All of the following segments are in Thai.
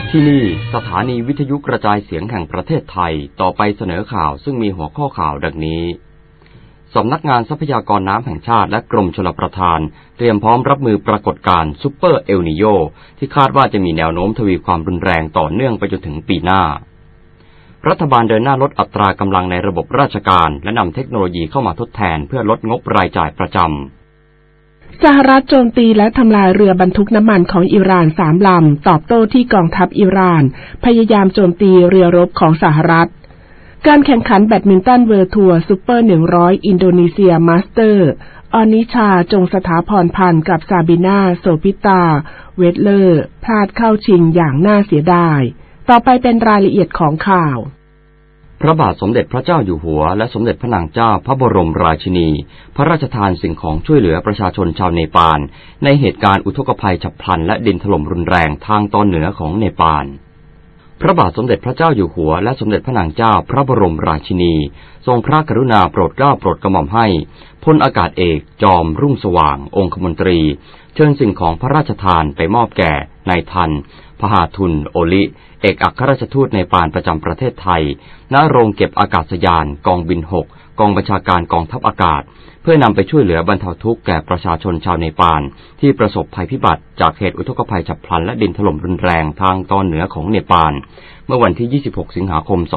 ที่นี่สถานีวิทยุกระจายเสียงแห่งประเทศไทยต่อไปเสนอข่าวซึ่งมีหัวข้อข่าวดังนี้สำนักงานทรัพยากรน้ำแห่งชาติและกรมชลประทานเตรียมพร้อมรับมือปรากฏการณ์ซุปเปอร์เอลนีโญที่คาดว่าจะมีแนวโน้มทวีความรุนแรงต่อเนื่องไปจนถึงปีหน้ารัฐบาลเดินหน้าลดอัตรากำลังในระบบราชการและนำเทคโนโลยีเข้ามาทดแทนเพื่อลดงบรายจ่ายประจำสหรัฐโจมตีและทำลายเรือบรรทุกน้ำมันของอิหร่าน3 ลำตอบโต้ที่กองทัพอิหร่านพยายามโจมตีเรือรบของสหรัฐการแข่งขันแบดมินตันเวิลด์ทัวร์ซุปเปอร์100อินโดนีเซียมาสเตอร์ออนิชาจงสถาพรพันธ์กับซาบิน่าโสพิตาเวทเลอร์พลาดเข้าชิงอย่างน่าเสียดายต่อไปเป็นรายละเอียดของข่าวพระบาทสมเด็จพระเจ้าอยู่หัวและสมเด็จพระนางเจ้าพระบรมราชินีพระราชทานสิ่งของช่วยเหลือประชาชนชาวเนปาลในเหตุการณ์อุทกภัยฉับพลันและดินถล่มรุนแรงทางตอนเหนือของเนปาลพระบาทสมเด็จพระเจ้าอยู่หัวและสมเด็จพระนางเจ้าพระบรมราชินีทรงพระกรุณาโปรดเกล้าโปรดกระหม่อมให้พลอากาศเอกจอมรุ่งสว่างองคมนตรีเชิญสิ่งของพระราชทานไปมอบแก่นายทันพหาทุนโอลิเอกอัครราชทูตในปานประจำประเทศไทยณโรงเก็บอากาศยานกองบิน6กองบัญชาการกองทัพอากาศเพื่อนำไปช่วยเหลือบรรเทาทุกข์แก่ประชาชนชาวเนปาลที่ประสบภัยพิบัติจากเหตุอุทกภัยฉับพลันและดินถล่มรุนแรงทางตอนเหนือของเนปาลเมื่อวันที่26สิงหาคม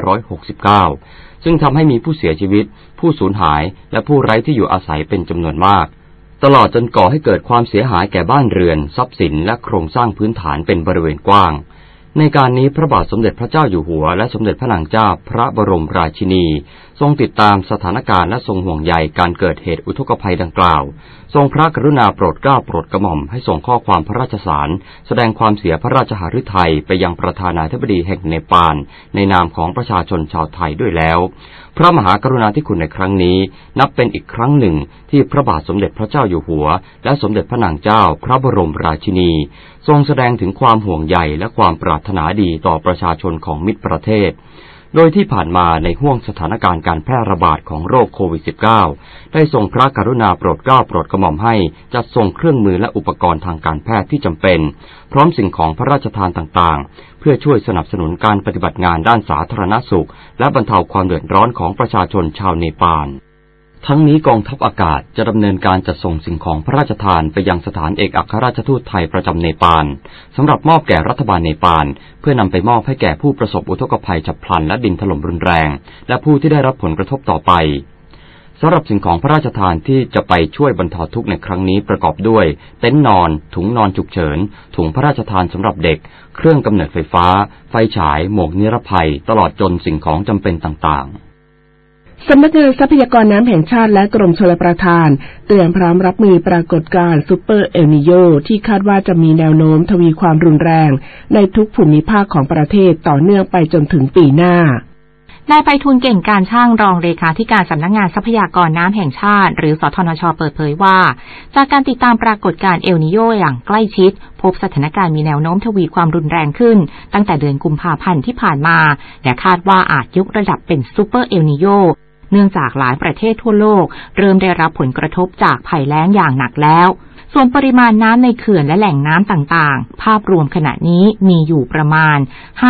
2569ซึ่งทำให้มีผู้เสียชีวิตผู้สูญหายและผู้ไร้ที่อยู่อาศัยเป็นจำนวนมากตลอดจนก่อให้เกิดความเสียหายแก่บ้านเรือนทรัพย์สินและโครงสร้างพื้นฐานเป็นบริเวณกว้างในการนี้พระบาทสมเด็จพระเจ้าอยู่หัวและสมเด็จพระนางเจ้าพระบรมราชินีทรงติดตามสถานการณ์และทรงห่วงใยการเกิดเหตุอุทกภัยดังกล่าวทรงพระกรุณาโปรดเกล้าโปรดกระหม่อมให้ส่งข้อความพระราชสารแสดงความเสียพระราชหฤทัยไปยังประธานาธิบดีแห่งเนปาลในนามของประชาชนชาวไทยด้วยแล้วพระมหากรุณาธิคุณในครั้งนี้นับเป็นอีกครั้งหนึ่งที่พระบาทสมเด็จพระเจ้าอยู่หัวและสมเด็จพระนางเจ้าพระบรมราชินีทรงแสดงถึงความห่วงใยและความปรารถนาดีต่อประชาชนของมิตรประเทศโดยที่ผ่านมาในห้วงสถานการณ์การแพร่ระบาดของโรคโควิด -19 ได้ทรงพระกรุณาโปรดเกล้าโปรดกระหม่อมให้จัดส่งเครื่องมือและอุปกรณ์ทางการแพทย์ที่จำเป็นพร้อมสิ่งของพระราชทานต่างๆเพื่อช่วยสนับสนุนการปฏิบัติงานด้านสาธารณสุขและบรรเทาความเดือดร้อนของประชาชนชาวเนปาลทั้งนี้กองทัพอากาศจะดำเนินการจัดส่งสิ่งของพระราชทานไปยังสถานเอกอัครราชทูตไทยประจำเนปาลสำหรับมอบแก่รัฐบาลเนปาลเพื่อนำไปมอบให้แก่ผู้ประสบอุทกภัยฉับพลันและดินถล่มรุนแรงและผู้ที่ได้รับผลกระทบต่อไปสำหรับสิ่งของพระราชทานที่จะไปช่วยบรรเทาทุกข์ในครั้งนี้ประกอบด้วยเต็นท์นอนถุงนอนฉุกเฉินถุงพระราชทานสำหรับเด็กเครื่องกำเนิดไฟฟ้าไฟฉายหมวกนิรภัยตลอดจนสิ่งของจำเป็นต่างๆสำนักงานทรัพยากรน้ำแห่งชาติและกรมชลประทานเตรียมพร้อมรับมือปรากฏการณ์ซุปเปอร์เอลนีโญที่คาดว่าจะมีแนวโน้มทวีความรุนแรงในทุกภูมิภาคของประเทศต่อเนื่องไปจนถึงปีหน้านายไพฑูรย์เก่งการช่างรองเลขาธิการสำนักงานทรัพยากรน้ำแห่งชาติหรือสทนช.เปิดเผยว่าจากการติดตามปรากฏการณ์เอลนีโญอย่างใกล้ชิดพบสถานการณ์มีแนวโน้มทวีความรุนแรงขึ้นตั้งแต่เดือนกุมภาพันธ์ที่ผ่านมาและคาดว่าอาจยกระดับเป็นซุปเปอร์เอลนีโญเนื่องจากหลายประเทศทั่วโลกเริ่มได้รับผลกระทบจากภัยแล้งอย่างหนักแล้วส่วนปริมาณน้ำในเขื่อนและแหล่งน้ำต่างๆภาพรวมขณะนี้มีอยู่ประมาณ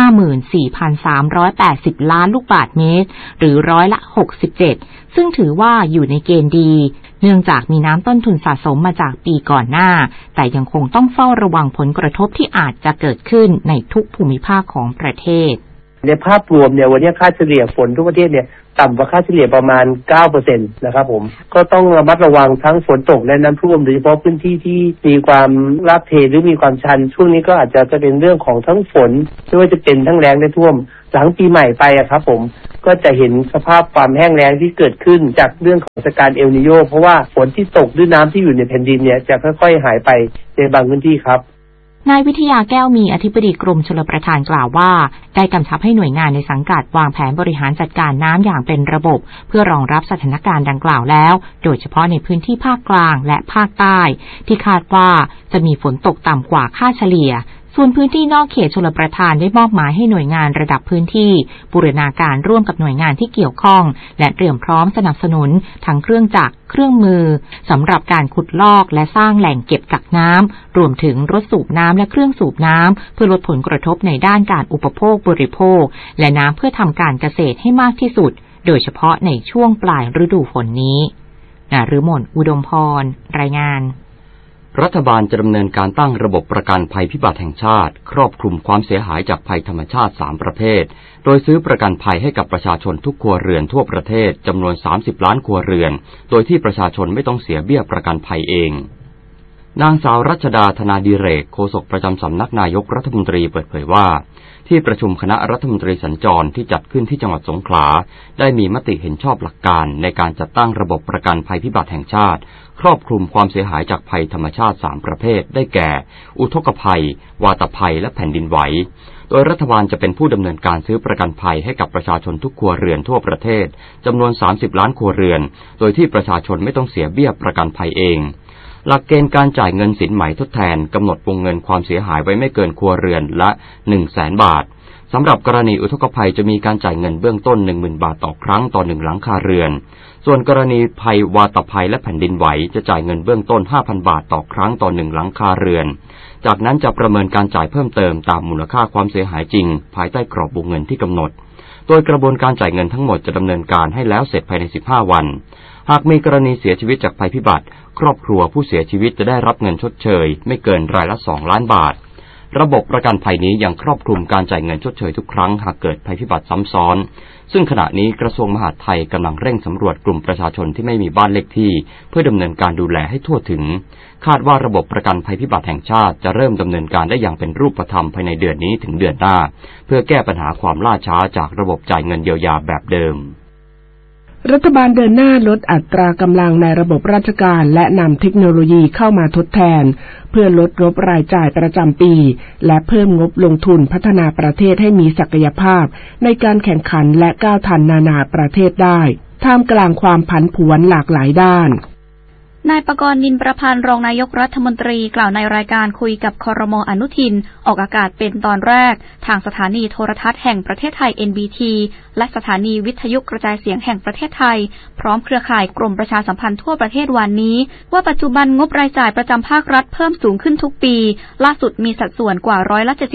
54,380 ล้านลูกบาศก์เมตรหรือ67%ซึ่งถือว่าอยู่ในเกณฑ์ดีเนื่องจากมีน้ำต้นทุนสะสมมาจากปีก่อนหน้าแต่ยังคงต้องเฝ้าระวังผลกระทบที่อาจจะเกิดขึ้นในทุกภูมิภาคของประเทศในภาพรวมเนี่ยวันนี้ค่าเฉลี่ยฝนทุกประเทศเนี่ยต่ำกว่าค่าเฉลี่ยประมาณ 9% นะครับผมก็ต้องระมัดระวังทั้งฝนตกและน้ำท่วมโดยเฉพาะพื้นที่ที่มีความลาดเทหรือมีความชันช่วงนี้ก็อาจจะเป็นเรื่องของทั้งฝนไม่ว่าจะเป็นทั้งแล้งและท่วมหลังปีใหม่ไปครับผมก็จะเห็นสภาพความแห้งแล้งที่เกิดขึ้นจากเรื่องของสถานการณ์เอลนีโญเพราะว่าฝนที่ตกหรือน้ำที่อยู่ในแผ่นดินเนี่ยจะค่อยๆหายไปในบางพื้นที่ครับนายวิทยาแก้วมีอธิบดีกรมชลประทานกล่าวว่าได้กำชับให้หน่วยงานในสังกัดวางแผนบริหารจัดการน้ำอย่างเป็นระบบเพื่อรองรับสถานการณ์ดังกล่าวแล้วโดยเฉพาะในพื้นที่ภาคกลางและภาคใต้ที่คาดว่าจะมีฝนตกต่ำกว่าค่าเฉลี่ยส่วนพื้นที่นอกเขตชลประทานได้มอบหมายให้หน่วยงานระดับพื้นที่บูรณาการร่วมกับหน่วยงานที่เกี่ยวข้องและเตรียมพร้อมสนับสนุนทั้งเครื่องจักรเครื่องมือสำหรับการขุดลอกและสร้างแหล่งเก็บกักน้ำรวมถึงรถสูบน้ำและเครื่องสูบน้ำเพื่อลดผลกระทบในด้านการอุปโภคบริโภคและน้ำเพื่อทำการเกษตรให้มากที่สุดโดยเฉพาะในช่วงปลายฤดูฝนนี้ณฤมล อุดมพรรายงานรัฐบาลจะดำเนินการตั้งระบบประกันภัยพิบัติแห่งชาติครอบคลุมความเสียหายจากภัยธรรมชาติ3ประเภทโดยซื้อประกันภัยให้กับประชาชนทุกครัวเรือนทั่วประเทศจำนวน30ล้านครัวเรือนโดยที่ประชาชนไม่ต้องเสียเบี้ยประกันภัยเองนางสาวรัชดาธนาดิเรกโฆษกประจำสำนักนายกรัฐมนตรีเปิดเผยว่าที่ประชุมคณะรัฐมนตรีสัญจรที่จัดขึ้นที่จังหวัดสงขลาได้มีมติเห็นชอบหลักการในการจัดตั้งระบบประกันภัยพิบัติแห่งชาติครอบคลุมความเสียหายจากภัยธรรมชาติ3ประเภทได้แก่อุทกภัยวาตภัยและแผ่นดินไหวโดยรัฐบาลจะเป็นผู้ดำเนินการซื้อประกันภัยให้กับประชาชนทุกครัวเรือนทั่วประเทศจำนวน30ล้านครัวเรือนโดยที่ประชาชนไม่ต้องเสียเบี้ยประกันภัยเองหลักเกณฑ์การจ่ายเงินสินไหมทดแทนกำหนดวงเงินความเสียหายไว้ไม่เกินครัวเรือนละ 100,000 บาทสำหรับกรณีอุทกภัยจะมีการจ่ายเงินเบื้องต้น 10,000 บาทต่อครั้งต่อ1หลังคาเรือนส่วนกรณีภัยวาตภัยและแผ่นดินไหวจะจ่ายเงินเบื้องต้น 5,000 บาทต่อครั้งต่อ1หลังคาเรือนจากนั้นจะประเมินการจ่ายเพิ่มเติมตามมูลค่าความเสียหายจริงภายใต้กรอบวงเงินที่กำหนดโดยกระบวนการจ่ายเงินทั้งหมดจะดำเนินการให้แล้วเสร็จภายใน15วันหากมีกรณีเสียชีวิตจากภัยพิบัติครอบครัวผู้เสียชีวิตจะได้รับเงินชดเชยไม่เกินรายละ2ล้านบาทระบบประกันภัยนี้ยังครอบคลุมการจ่ายเงินชดเชยทุกครั้งหากเกิดภัยพิบัติซ้ำซ้อนซึ่งขณะนี้กระทรวงมหาดไทยกำลังเร่งสำรวจกลุ่มประชาชนที่ไม่มีบ้านเลขที่เพื่อดำเนินการดูแลให้ทั่วถึงคาดว่าระบบประกันภัยพิบัติแห่งชาติจะเริ่มดำเนินการได้อย่างเป็นรูปธรรมภายในเดือนนี้ถึงเดือนหน้าเพื่อแก้ปัญหาความล่าช้าจากระบบจ่ายเงินเยียวยาแบบเดิมรัฐบาลเดินหน้าลดอัตรากำลังในระบบราชการและนำเทคโนโลยีเข้ามาทดแทนเพื่อลดงบรายจ่ายประจำปีและเพิ่มงบลงทุนพัฒนาประเทศให้มีศักยภาพในการแข่งขันและก้าวทันนานาประเทศได้ท่ามกลางความผันผวนหลากหลายด้านนายปกรณ์ นินประพันธ์รองนายกรัฐมนตรีกล่าวในรายการคุยกับครม.อนุทินออกอากาศเป็นตอนแรกทางสถานีโทรทัศน์แห่งประเทศไทย NBT และสถานีวิทยุกระจายเสียงแห่งประเทศไทยพร้อมเครือข่ายกรมประชาสัมพันธ์ทั่วประเทศวันนี้ว่าปัจจุบันงบรายจ่ายประจำภาครัฐเพิ่มสูงขึ้นทุกปีล่าสุดมีสัดส่วนกว่า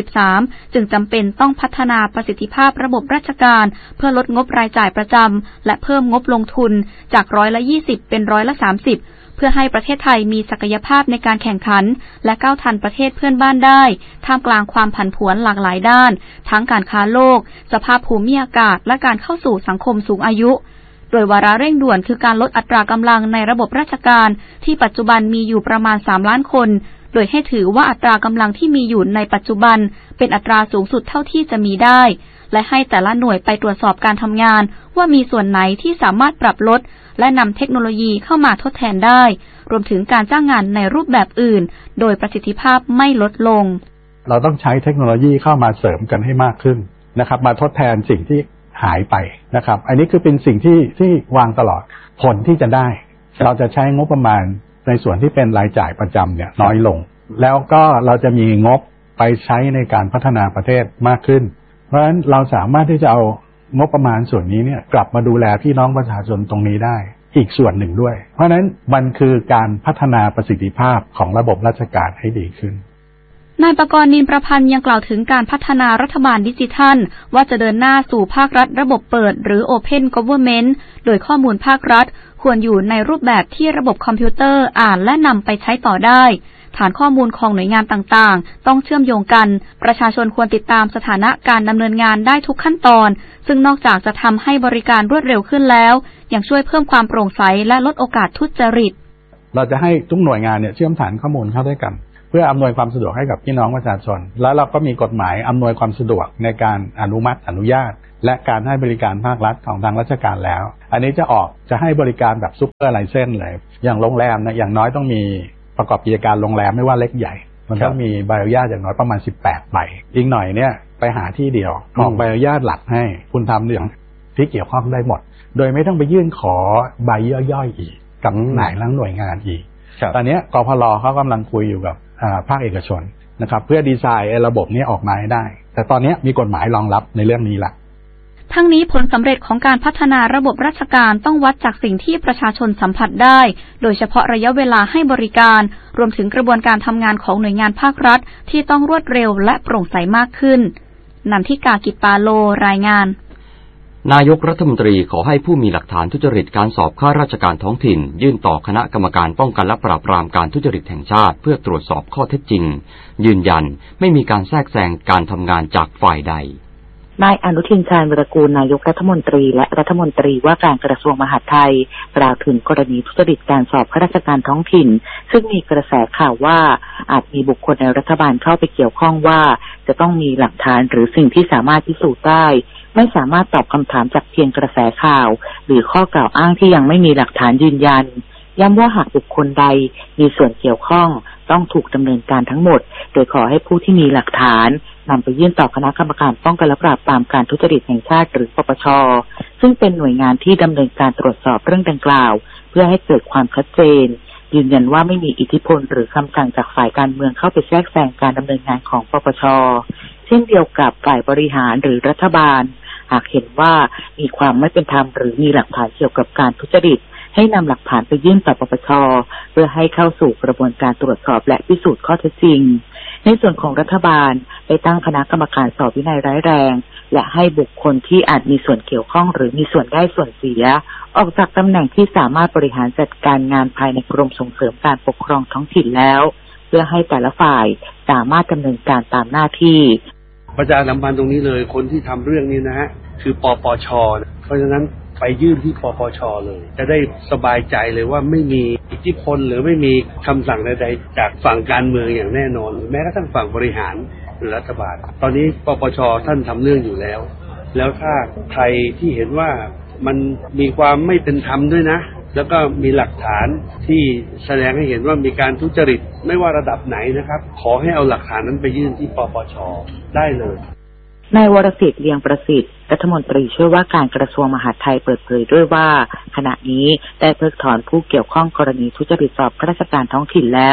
73%จึงจำเป็นต้องพัฒนาประสิทธิภาพระบบราชการเพื่อลดงบรายจ่ายประจำและเพิ่มงบลงทุนจาก20%เป็น30%เพื่อให้ประเทศไทยมีศักยภาพในการแข่งขันและก้าวทันประเทศเพื่อนบ้านได้ท่ามกลางความผันผวนหลากหลายด้านทั้งการค้าโลกสภาพภูมิอากาศและการเข้าสู่สังคมสูงอายุโดยวาระเร่งด่วนคือการลดอัตรากำลังในระบบราชการที่ปัจจุบันมีอยู่ประมาณ3ล้านคนโดยให้ถือว่าอัตรากำลังที่มีอยู่ในปัจจุบันเป็นอัตราสูงสุดเท่าที่จะมีได้และให้แต่ละหน่วยไปตรวจสอบการทำงานว่ามีส่วนไหนที่สามารถปรับลดและนำเทคโนโลยีเข้ามาทดแทนได้รวมถึงการจ้างงานในรูปแบบอื่นโดยประสิทธิภาพไม่ลดลงเราต้องใช้เทคโนโลยีเข้ามาเสริมกันให้มากขึ้นนะครับมาทดแทนสิ่งที่หายไปนะครับอันนี้คือเป็นสิ่งที่วางตลอดผลที่จะได้เราจะใช้งบประมาณในส่วนที่เป็นรายจ่ายประจำเนี่ยน้อยลงแล้วก็เราจะมีงบไปใช้ในการพัฒนาประเทศมากขึ้นเพราะฉะนั้นเราสามารถที่จะเอางบประมาณส่วนนี้เนี่ยกลับมาดูแลพี่น้องประชาชนตรงนี้ได้อีกส่วนหนึ่งด้วยเพราะฉะนั้นมันคือการพัฒนาประสิทธิภาพของระบบราชการให้ดีขึ้นนายปกรณ์ นินประพันธ์ยังกล่าวถึงการพัฒนารัฐบาลดิจิทัลว่าจะเดินหน้าสู่ภาครัฐระบบเปิดหรือ Open Government โดยข้อมูลภาครัฐควรอยู่ในรูปแบบที่ระบบคอมพิวเตอร์อ่านและนำไปใช้ต่อได้ฐานข้อมูลของหน่วยงานต่างๆต้องเชื่อมโยงกันประชาชนควรติดตามสถานะการดำเนินงานได้ทุกขั้นตอนซึ่งนอกจากจะทำให้บริการรวดเร็วขึ้นแล้วยังช่วยเพิ่มความโปร่งใสและลดโอกาสทุจริตเราจะให้ทุกหน่วยงานเนี่ยเชื่อมฐานข้อมูลเข้าด้วยกันเพื่ออำนวยความสะดวกให้กับพี่น้องประชาชนแล้วเราก็มีกฎหมายอำนวยความสะดวกในการอนุญาตและการให้บริการภาครัฐของทางราชการแล้วอันนี้จะให้บริการแบบซุปเปอร์ไลเซนส์เลยอย่างโรงแรมนะอย่างน้อยต้องมีประกอบกิจการโรงแรมไม่ว่าเล็กใหญ่มันต้องมีใบอนุญาตอย่างน้อยประมาณ18ใบอีกหน่อยเนี่ยไปหาที่เดียวออกใบอนุญาตหลักให้คุณทำเรื่องที่เกี่ยวข้องได้หมดโดยไม่ต้องไปยื่นขอใบย่อยๆอีกกับหน่วยงานอีกตอนนี้กพล.เขากำลังคุยอยู่กับภาคเอกชนนะครับเพื่อดีไซน์ระบบนี้ออกมาให้ได้แต่ตอนนี้มีกฎหมายรองรับในเรื่องนี้ละทั้งนี้ผลสำเร็จของการพัฒนาระบบราชการต้องวัดจากสิ่งที่ประชาชนสัมผัสได้โดยเฉพาะระยะเวลาให้บริการรวมถึงกระบวนการทำงานของหน่วยงานภาครัฐที่ต้องรวดเร็วและโปร่งใสมากขึ้นนันทิกา กิจปาโลรายงานนายกรัฐมนตรีขอให้ผู้มีหลักฐานทุจริตการสอบข้าราชการท้องถิ่นยื่นต่อคณะกรรมการป้องกันและปราบปรามการทุจริตแห่งชาติเพื่อตรวจสอบข้อเท็จจริงยืนยันไม่มีการแทรกแซงการทำงานจากฝ่ายใดนายอนุทิน ชาญวีรกูลนายกรัฐมนตรีและรัฐมนตรีว่าการกระทรวงมหาดไทยกล่าวถึงกรณีทุจริตการสอบข้าราชการท้องถิ่นซึ่งมีกระแสข่าวว่าอาจมีบุคคลในรัฐบาลเข้าไปเกี่ยวข้องว่าจะต้องมีหลักฐานหรือสิ่งที่สามารถพิสูจน์ได้ไม่สามารถตอบคำถามจากเพียงกระแสข่าวหรือข้อกล่าวอ้างที่ยังไม่มีหลักฐานยืนยันย้ำว่าหากบุคคลใดมีส่วนเกี่ยวข้องต้องถูกดำเนินการทั้งหมดโดยขอให้ผู้ที่มีหลักฐานนำไปยื่นต่อคณะกรรมการป้องกันและปราบปรามการทุจริตแห่งชาติหรือปปช.ซึ่งเป็นหน่วยงานที่ดำเนินการตรวจสอบเรื่องดังกล่าวเพื่อให้เกิดความชัดเจนยืนยันว่าไม่มีอิทธิพลหรือคำสั่งจากฝ่ายการเมืองเข้าไปแทรกแซงการดำเนินงานของปปช.เช่นเดียวกับฝ่ายบริหารหรือรัฐบาลหากเห็นว่ามีความไม่เป็นธรรมหรือมีหลักฐานเกี่ยวกับการทุจริตให้นำหลักฐานไปยื่นต่อปปช.เพื่อให้เข้าสู่กระบวนการตรวจสอบและพิสูจน์ข้อเท็จจริงในส่วนของรัฐบาลได้ตั้งคณะกรรมการสอบวินัยร้ายแรงและให้บุคคลที่อาจมีส่วนเกี่ยวข้องหรือมีส่วนได้ส่วนเสียออกจากตำแหน่งที่สามารถบริหารจัดการงานภายในกรมส่งเสริมการปกครองท้องถิ่นแล้วเพื่อให้แต่ละฝ่ายสามารถดำเนินการตามหน้าที่ประชาสัมพันธ์ตรงนี้เลยคนที่ทำเรื่องนี้นะฮะคือปปช.เพราะฉะนั้นไปยื่นที่ปปช.เลยจะได้สบายใจเลยว่าไม่มีอิทธิพลหรือไม่มีคำสั่งใดๆจากฝั่งการเมืองอย่างแน่นอนแม้กระทั่งฝั่งบริหารหรือรัฐบาลตอนนี้ปปช.ท่านทำเรื่องอยู่แล้วถ้าใครที่เห็นว่ามันมีความไม่เป็นธรรมด้วยนะแล้วก็มีหลักฐานที่แสดงให้เห็นว่ามีการทุจริตไม่ว่าระดับไหนนะครับขอให้เอาหลักฐานนั้นไปยื่นที่ปปช.ได้เลยนายวรศิษฐ์ เลียงประสิทธิ์รัฐมนตรีช่วยว่าการกระทรวงมหาดไทยเปิดเผยด้วยว่าขณะนี้ได้เพิกถอนผู้เกี่ยวข้องกรณีทุจริตสอบข้าราชการท้องถิ่นแล้ว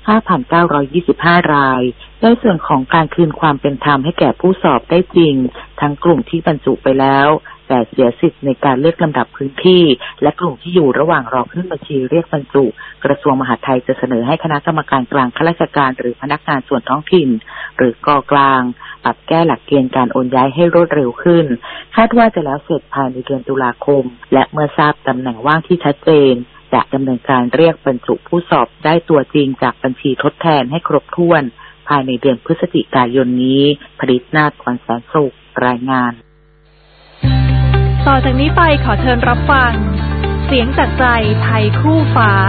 5,925 รายในส่วนของการคืนความเป็นธรรมให้แก่ผู้สอบได้จริงทั้งกลุ่มที่บรรจุไปแล้วแต่เสียสิทธิ์ในการเลือกลำดับพื้นที่และกลุ่มที่อยู่ระหว่างรอขึ้นบัญชีเรียกบรรจุกระทรวงมหาดไทยจะเสนอให้คณะกรรมการกลางข้าราชการหรือพนักงานส่วนท้องถิ่นหรือกกลางปรับแก้หลักเกณฑ์การโอนย้ายให้รวดเร็วขึ้นคาดว่าจะแล้วเสร็จภายในเดือนตุลาคมและเมื่อทราบตำแหน่งว่างที่ชัดเจนจะดำเนินการเรียกบรรจุผู้สอบได้ตัวจริงจากบัญชีทดแทนให้ครบถ้วนภายในเดือนพฤศจิกายนนี้ผลิตนาถ ขวัญแสนสุขรายงานต่อจากนี้ไปขอเชิญรับฟังเสียงจากใจไทยคู่ฟ้า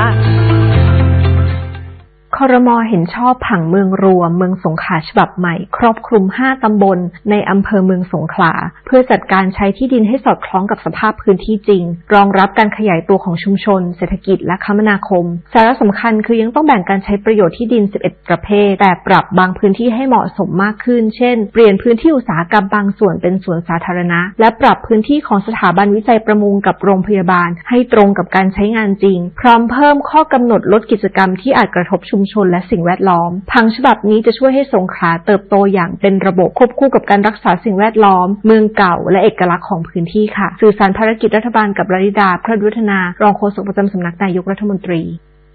ครม.เห็นชอบผังเมืองรวมเมืองสงขลาฉบับใหม่ครอบคลุม5ตำบลในอำเภอเมืองสงขลาเพื่อจัดการใช้ที่ดินให้สอดคล้องกับสภาพพื้นที่จริงรองรับการขยายตัวของชุมชนเศรษฐกิจและคมนาคมสาระสำคัญคือยังต้องแบ่งการใช้ประโยชน์ที่ดิน11ประเภทแต่ปรับบางพื้นที่ให้เหมาะสมมากขึ้นเช่นเปลี่ยนพื้นที่อุตสาหกรรมบางส่วนเป็นสวนสาธารณะและปรับพื้นที่ของสถาบันวิจัยประมงกับโรงพยาบาลให้ตรงกับการใช้งานจริงพร้อมเพิ่มข้อกำหนดลดกิจกรรมที่อาจกระทบชุมชนและสิ่งแวดล้อมผังฉบับนี้จะช่วยให้สงขลาเติบโตอย่างเป็นระบบควบคู่กับการรักษาสิ่งแวดล้อมเมืองเก่าและเอกลักษณ์ของพื้นที่ค่ะสื่อสารภารกิจรัฐบาลกับลลิดาพระดุฒนารองโฆษกประจำสำนักนายกรัฐมนตรี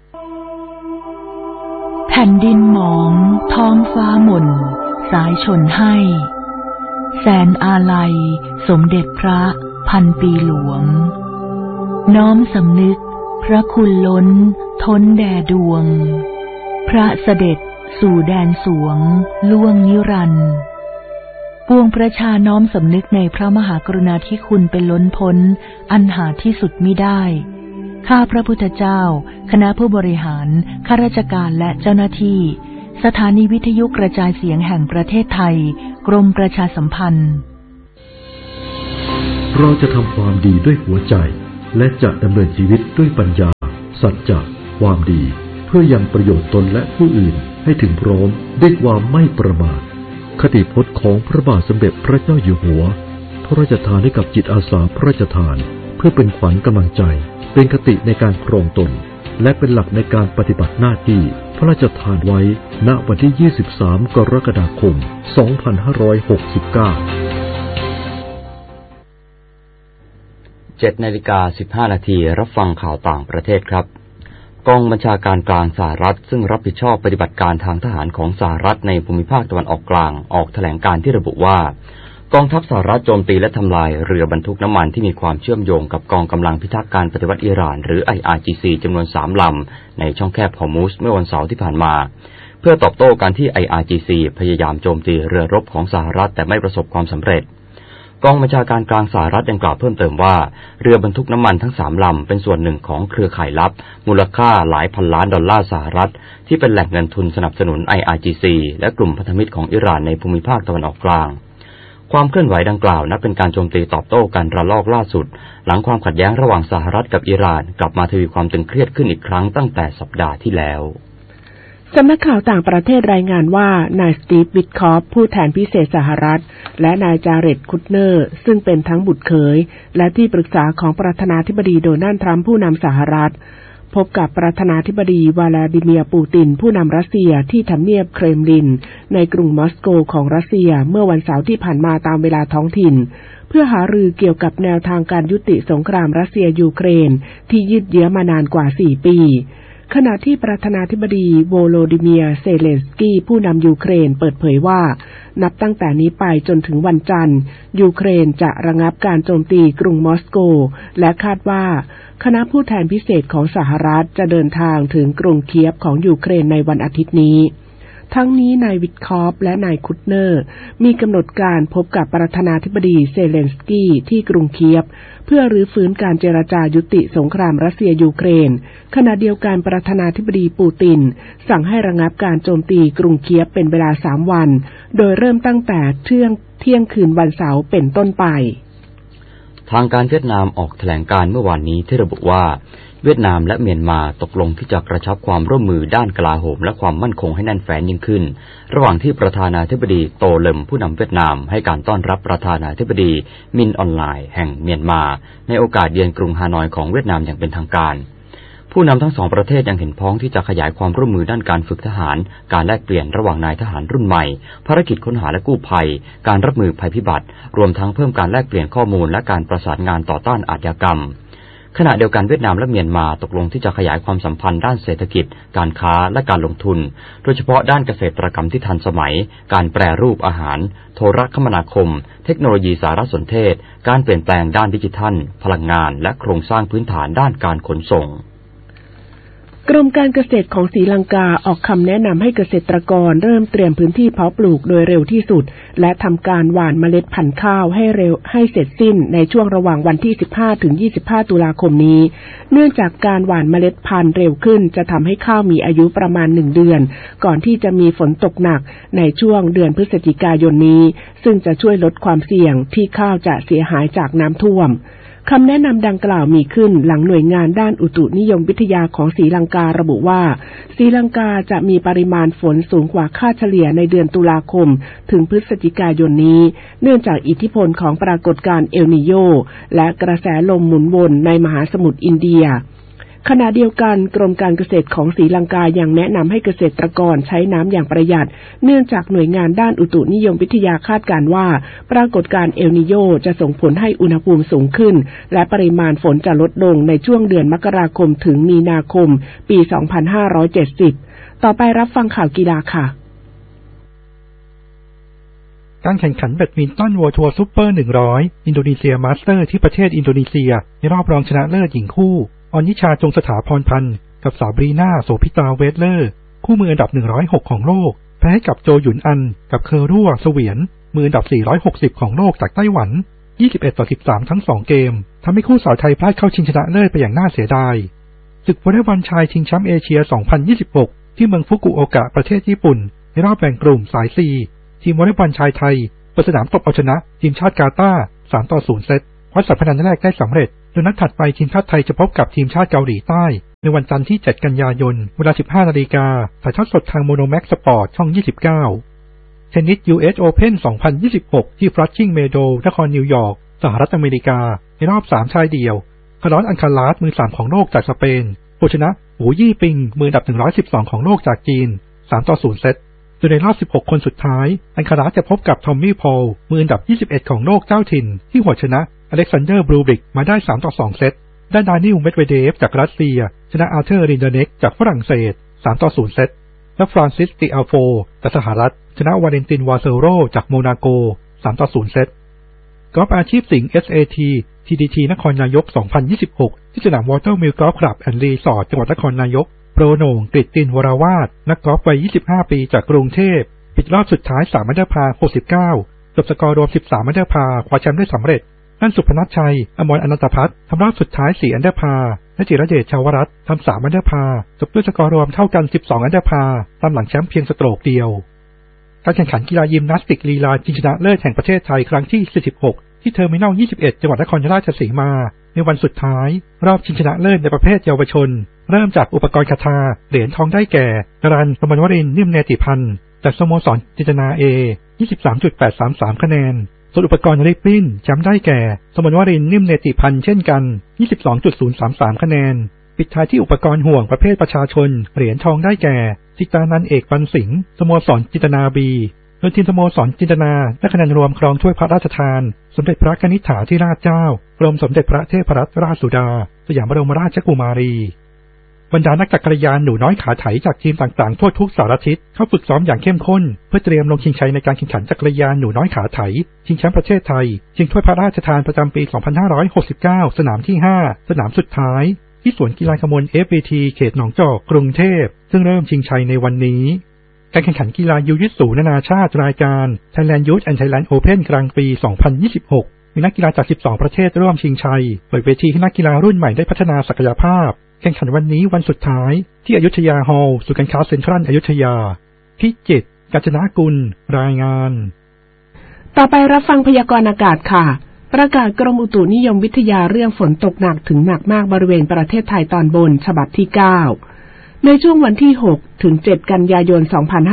แผ่นดินหมองท้องฟ้าหม่นสายชนให้แสนอาลัยสมเด็จพระพันปีหลวงน้อมสำนึกพระคุณล้นท้นแด่ดวงพระเสด็จสู่แดนสวงล่วงนิรันดร์ปวงประชาน้อมสำนึกในพระมหากรุณาธิคุณเป็นล้นพ้นอันหาที่สุดมิได้ข้าพระพุทธเจ้าคณะผู้บริหารข้าราชการและเจ้าหน้าที่สถานีวิทยุกระจายเสียงแห่งประเทศไทยกรมประชาสัมพันธ์เราจะทำความดีด้วยหัวใจและจะดำเนินชีวิตด้วยปัญญาสัจจะความดีเพื่อยังประโยชน์ตนและผู้อื่นให้ถึงพร้อมด้วยความไม่ประมาทคติพจน์ของพระบาทสมเด็จพระเจ้าอยู่หัวพระราชทานให้กับจิตอาสาพระราชทานเพื่อเป็นขวัญกำลังใจเป็นคติในการครองตนและเป็นหลักในการปฏิบัติหน้าที่พระราชทานไว้ณวันที่ 23 กรกฎาคม 2569 7:15 นาทีรับฟังข่าวต่างประเทศครับกองบัญชาการกลางสหรัฐซึ่งรับผิดชอบปฏิบัติการทางทหารของสหรัฐในภูมิภาคตะวันออกกลางออกแถลงการณ์ที่ระบุว่ากองทัพสหรัฐโจมตีและทำลายเรือบรรทุกน้ำมันที่มีความเชื่อมโยงกับกองกำลังพิทักษ์การปฏิวัติอิหร่านหรือ IRGC จำนวน3 ลำในช่องแคบฮอร์มุซเมื่อวันเสาร์ที่ผ่านมาเพื่อตอบโต้การที่ IRGC พยายามโจมตีเรือรบของสหรัฐแต่ไม่ประสบความสำเร็จกองบัญชาการกลางสหรัฐยังกล่าวเพิ่มเติมว่าเรือบรรทุกน้ำมันทั้ง3 ลำเป็นส่วนหนึ่งของเครือข่ายลับมูลค่าหลายพันล้านดอลลาร์สหรัฐที่เป็นแหล่งเงินทุนสนับสนุน IRGC และกลุ่มพันธมิตรของอิหร่านในภูมิภาคตะวันออกกลางความเคลื่อนไหวดังกล่าวนับเป็นการโจมตีตอบโต้กันระลอกล่าสุดหลังความขัดแย้งระหว่างสหรัฐกับอิหร่านกลับมาทวีความตึงเครียดขึ้นอีกครั้งตั้งแต่สัปดาห์ที่แล้วสำนักข่าวต่างประเทศรายงานว่านายสตีฟ วิทคอฟผู้แทนพิเศษสหรัฐและนายจาเร็ด คุชเนอร์ซึ่งเป็นทั้งบุตรเขยและที่ปรึกษาของประธานาธิบดีโดนัลด์ทรัมป์ผู้นำสหรัฐพบกับประธานาธิบดีวลาดิเมียร์ ปูตินผู้นำรัสเซียที่ทำเนียบเครมลินในกรุงมอสโกของรัสเซียเมื่อวันเสาร์ที่ผ่านมาตามเวลาท้องถิ่นเพื่อหารือเกี่ยวกับแนวทางการยุติสงครามรัสเซียยูเครนที่ยืดเยื้อมานานกว่า4 ปีขณะที่ประธานาธิบดีโวโลดิเมียร์ เซเลนสกี้ผู้นำยูเครนเปิดเผยว่านับตั้งแต่นี้ไปจนถึงวันจันทร์ยูเครนจะระงับการโจมตีกรุงมอสโกและคาดว่าคณะผู้แทนพิเศษของสหรัฐจะเดินทางถึงกรุงเคียฟของยูเครนในวันอาทิตย์นี้ทั้งนี้นายวิทคอฟและนายคุชเนอร์มีกำหนดการพบกับประธานาธิบดีเซเลนสกี้ที่กรุงเคียฟเพื่อรื้อฟื้นการเจรจายุติสงครามรัสเซียยูเครนขณะเดียวกันประธานาธิบดีปูตินสั่งให้ระงับการโจมตีกรุงเคียฟเป็นเวลา3 วันโดยเริ่มตั้งแต่เที่ยงคืนวันเสาร์เป็นต้นไปทางการเวียดนามออกแถลงการเมื่อวานนี้ที่ระบุว่าเวียดนามและเมียนมาตกลงที่จะกระชับความร่วมมือด้านกลาโหมและความมั่นคงให้แน่นแฟ้นยิ่งขึ้นระหว่างที่ประธานาธิบดีโตเลมผู้นำเวียดนามให้การต้อนรับประธานาธิบดีมินออนไลน์แห่งเมียนมาในโอกาสเยือนกรุงฮานอยของเวียดนามอย่างเป็นทางการผู้นำทั้ง2 ประเทศยังเห็นพ้องที่จะขยายความร่วมมือด้านการฝึกทหารการแลกเปลี่ยนระหว่างนายทหารรุ่นใหม่ภารกิจค้นหาและกู้ภัยการรับมือภัยพิบัติรวมทั้งเพิ่มการแลกเปลี่ยนข้อมูลและการประสานงานต่อต้านอาชญากรรมขณะเดียวกันเวียดนามและเมียนมาตกลงที่จะขยายความสัมพันธ์ด้านเศรษฐกิจการค้าและการลงทุนโดยเฉพาะด้านเกษตรกรรมที่ทันสมัยการแปรรูปอาหารโทรคมนาคมเทคโนโลยีสารสนเทศการเปลี่ยนแปลงด้านดิจิทัลพลังงานและโครงสร้างพื้นฐานด้านการขนส่งกรมการเกษตรของศรีลังกาออกคำแนะนำให้เกษตรกรเริ่มเตรียมพื้นที่เพาะปลูกโดยเร็วที่สุดและทำการหว่านเมล็ดพันธุ์ข้าวให้เสร็จสิ้นในช่วงระหว่างวันที่15 ถึง 25 ตุลาคมนี้เนื่องจากการหว่านเมล็ดพันธุ์เร็วขึ้นจะทำให้ข้าวมีอายุประมาณ1 เดือนก่อนที่จะมีฝนตกหนักในช่วงเดือนพฤศจิกายนนี้ซึ่งจะช่วยลดความเสี่ยงที่ข้าวจะเสียหายจากน้ำท่วมคำแนะนำดังกล่าวมีขึ้นหลังหน่วยงานด้านอุตุนิยมวิทยาของศรีลังการะบุว่าศรีลังกาจะมีปริมาณฝนสูงกว่าค่าเฉลี่ยในเดือนตุลาคมถึงพฤศจิกายนนี้เนื่องจากอิทธิพลของปรากฏการณ์เอลนีโญและกระแสลมหมุนวนในมหาสมุทรอินเดียขณะเดียวกันกรมการเกษตรของศรีลังกายังแนะนำให้เกษตรกรใช้น้ำอย่างประหยัดเนื่องจากหน่วยงานด้านอุตุนิยมวิทยาคาดการณ์ว่าปรากฏการณ์เอลนีโญจะส่งผลให้อุณหภูมิสูงขึ้นและปริมาณฝนจะลดลงในช่วงเดือนมกราคมถึงมีนาคมปี 2570 ต่อไปรับฟังข่าวกีฬาค่ะการแข่งขันแบดมินตันเวิลด์ทัวร์ซุปเปอร์100อินโดนีเซียมาสเตอร์ที่ประเทศอินโดนีเซียในรอบรองชนะเลิศหญิงคู่ออนนิชาจงสถาพรพันธ์กับสาวบรีน่าโสภิตาเวสเลอร์คู่มืออันดับ106ของโลกแพ้ให้กับโจหยุนอันกับเคอรั่วเสวียนมืออันดับ460ของโลกจากไต้หวัน21-13ทั้ง2เกมทำให้คู่สาวไทยพลาดเข้าชิงชนะเลิศไปอย่างน่าเสียดายศึกวอลเลย์บอลชายชิงแชมป์เอเชีย2026ที่เมืองฟุกุโอกะประเทศญี่ปุ่นในรอบแบ่งกลุ่มสาย C ทีมวอลเลย์บอลชายไทยเปิดสนามตบเอาชนะทีมชาติกาตาร์ 3-0 เซตวัดสัมพันธ์แรกได้สำเร็จโดยนัดถัดไปทีมชาติไทยจะพบกับทีมชาติเกาหลีใต้ในวันจันทร์ที่7 กันยายนเวลา 15 นาฬิกาถ่ายทอดสดทางโมโนแม็กซ์สปอร์ตช่อง 29 เทนนิส US Open 2026 ที่ฟลัชชิ่งเมโดว์นครนิวยอร์กสหรัฐอเมริกาในรอบ3ชายเดี่ยวคาร์ลอส อัลคาราสมือ3ของโลกจากสเปนผู้ชนะหูยี่ปิงมืออันดับ112ของโลกจากจีน3-0 เซตโดยในรอบ16คนสุดท้ายอังคาราจะพบกับทอมมี่พอลมืออันดับ21ของโลกเจ้าถิ่นที่หัวชนะอเล็กซานเดอร์บรูบริกมาได้3-2 เซตด้านดานิลเมดเวเดฟจากรัสเซียชนะอัลเทอร์รินเดเน็กจากฝรั่งเศส3-0 เซตและฟรานซิสติอัลโฟจากสหรัฐชนะวาเลนตินวาเซโรจากโมนาโก3-0 เซตกอล์ฟอาชีพสิงห์ SAT TDT นครนายก2026ที่สนามวอเตอร์มิลกอล์ฟคลับแอนด์รีสอร์ทจังหวัดนครนายกโปรโหน่งกฤตตินวรวาทนักกอล์ฟวัย25 ปีจากกรุงเทพปิดรอบสุดท้าย3 อันเดอร์พาร์ 69จบสกอร์รวม13 อันเดอร์พาร์คว้าแชมป์ได้สำเร็จนั่นสุพนัทชัยอมรอนันตพัฒน์ทำรอบสุดท้าย4 อันเดอร์พาร์และจิรเดชชาวรัตน์ทำ3 อันเดอร์พาร์จบด้วยสกอร์รวมเท่ากัน12 อันเดอร์พาร์ตามหลังแชมป์เพียงสโตรกเดียวการแข่งขันกีฬายิมนาสติกลีลาชิงชนะเลิศแห่งประเทศไทยครั้งที่46ที่เทอร์มินัล21จังหวัดนครราชสีมาในวันสุดท้ายรอบชิงชนะเลิศในประเภทเยาวชนเริ่มจากอุปกรณ์คาถาเหรียญทองได้แก่กรัน กมลวรินทร์ นิ่มเนติพันธ์จากสโมสรจินตนา A 23.833 คะแนนส่วนอุปกรณ์ริบบิ้นแชมป์ได้แก่สมรวรินทร์ นิ่มเนติพันธ์เช่นกัน 22.033 คะแนนปิดท้ายที่อุปกรณ์ห่วงประเภทประชาชนเหรียญทองได้แก่สิตานันท์ เอกปันสิงห์สโมสรจินตนา Bโดยทีมสโมสรจินตนาได้คะแนนรวมครองถ้วยพระราชทานสมเด็จพระกนิษฐาธิราชเจ้ากรมสมเด็จพระเทพรัตนราชสุดาสยามบรมราชกุมารีบรรดานักจักรยานหนูน้อยขาไถจากทีมต่างๆทั่วทุกสารทิศเข้าฝึกซ้อมอย่างเข้มข้นเพื่อเตรียมลงชิงชัยในการแข่งขันจักรยานหนูน้อยขาไถชิงแชมป์ประเทศไทยชิงถ้วยพระราชทานประจำปี 2569 สนามที่ 5 สนามสุดท้ายที่สวนกีฬากมล FBT เขตหนองจอกกรุงเทพซึ่งเริ่มชิงชัยในวันนี้การแข่งขันกีฬายูยิตสูนานาชาติรายการ Thailand Youth and Thailand Open กลางปี 2026 มีนักกีฬาจาก 12 ประเทศร่วมชิงชัยเปิดเวทีให้นักกีฬารุ่นใหม่ได้พัฒนาศักยภาพแข่งขันวันนี้วันสุดท้ายที่อยุธยาฮอลล์ศูนย์การค้าเซ็นทรัลอยุธยาพิจิตร กาญจนกุลรายงานต่อไปรับฟังพยากรณ์อากาศค่ะประกาศกรมอุตุนิยมวิทยาเรื่องฝนตกหนักถึงหนักมากบริเวณประเทศไทยตอนบนฉบับที่ 9ในช่วงวันที่6ถึง7กันยายน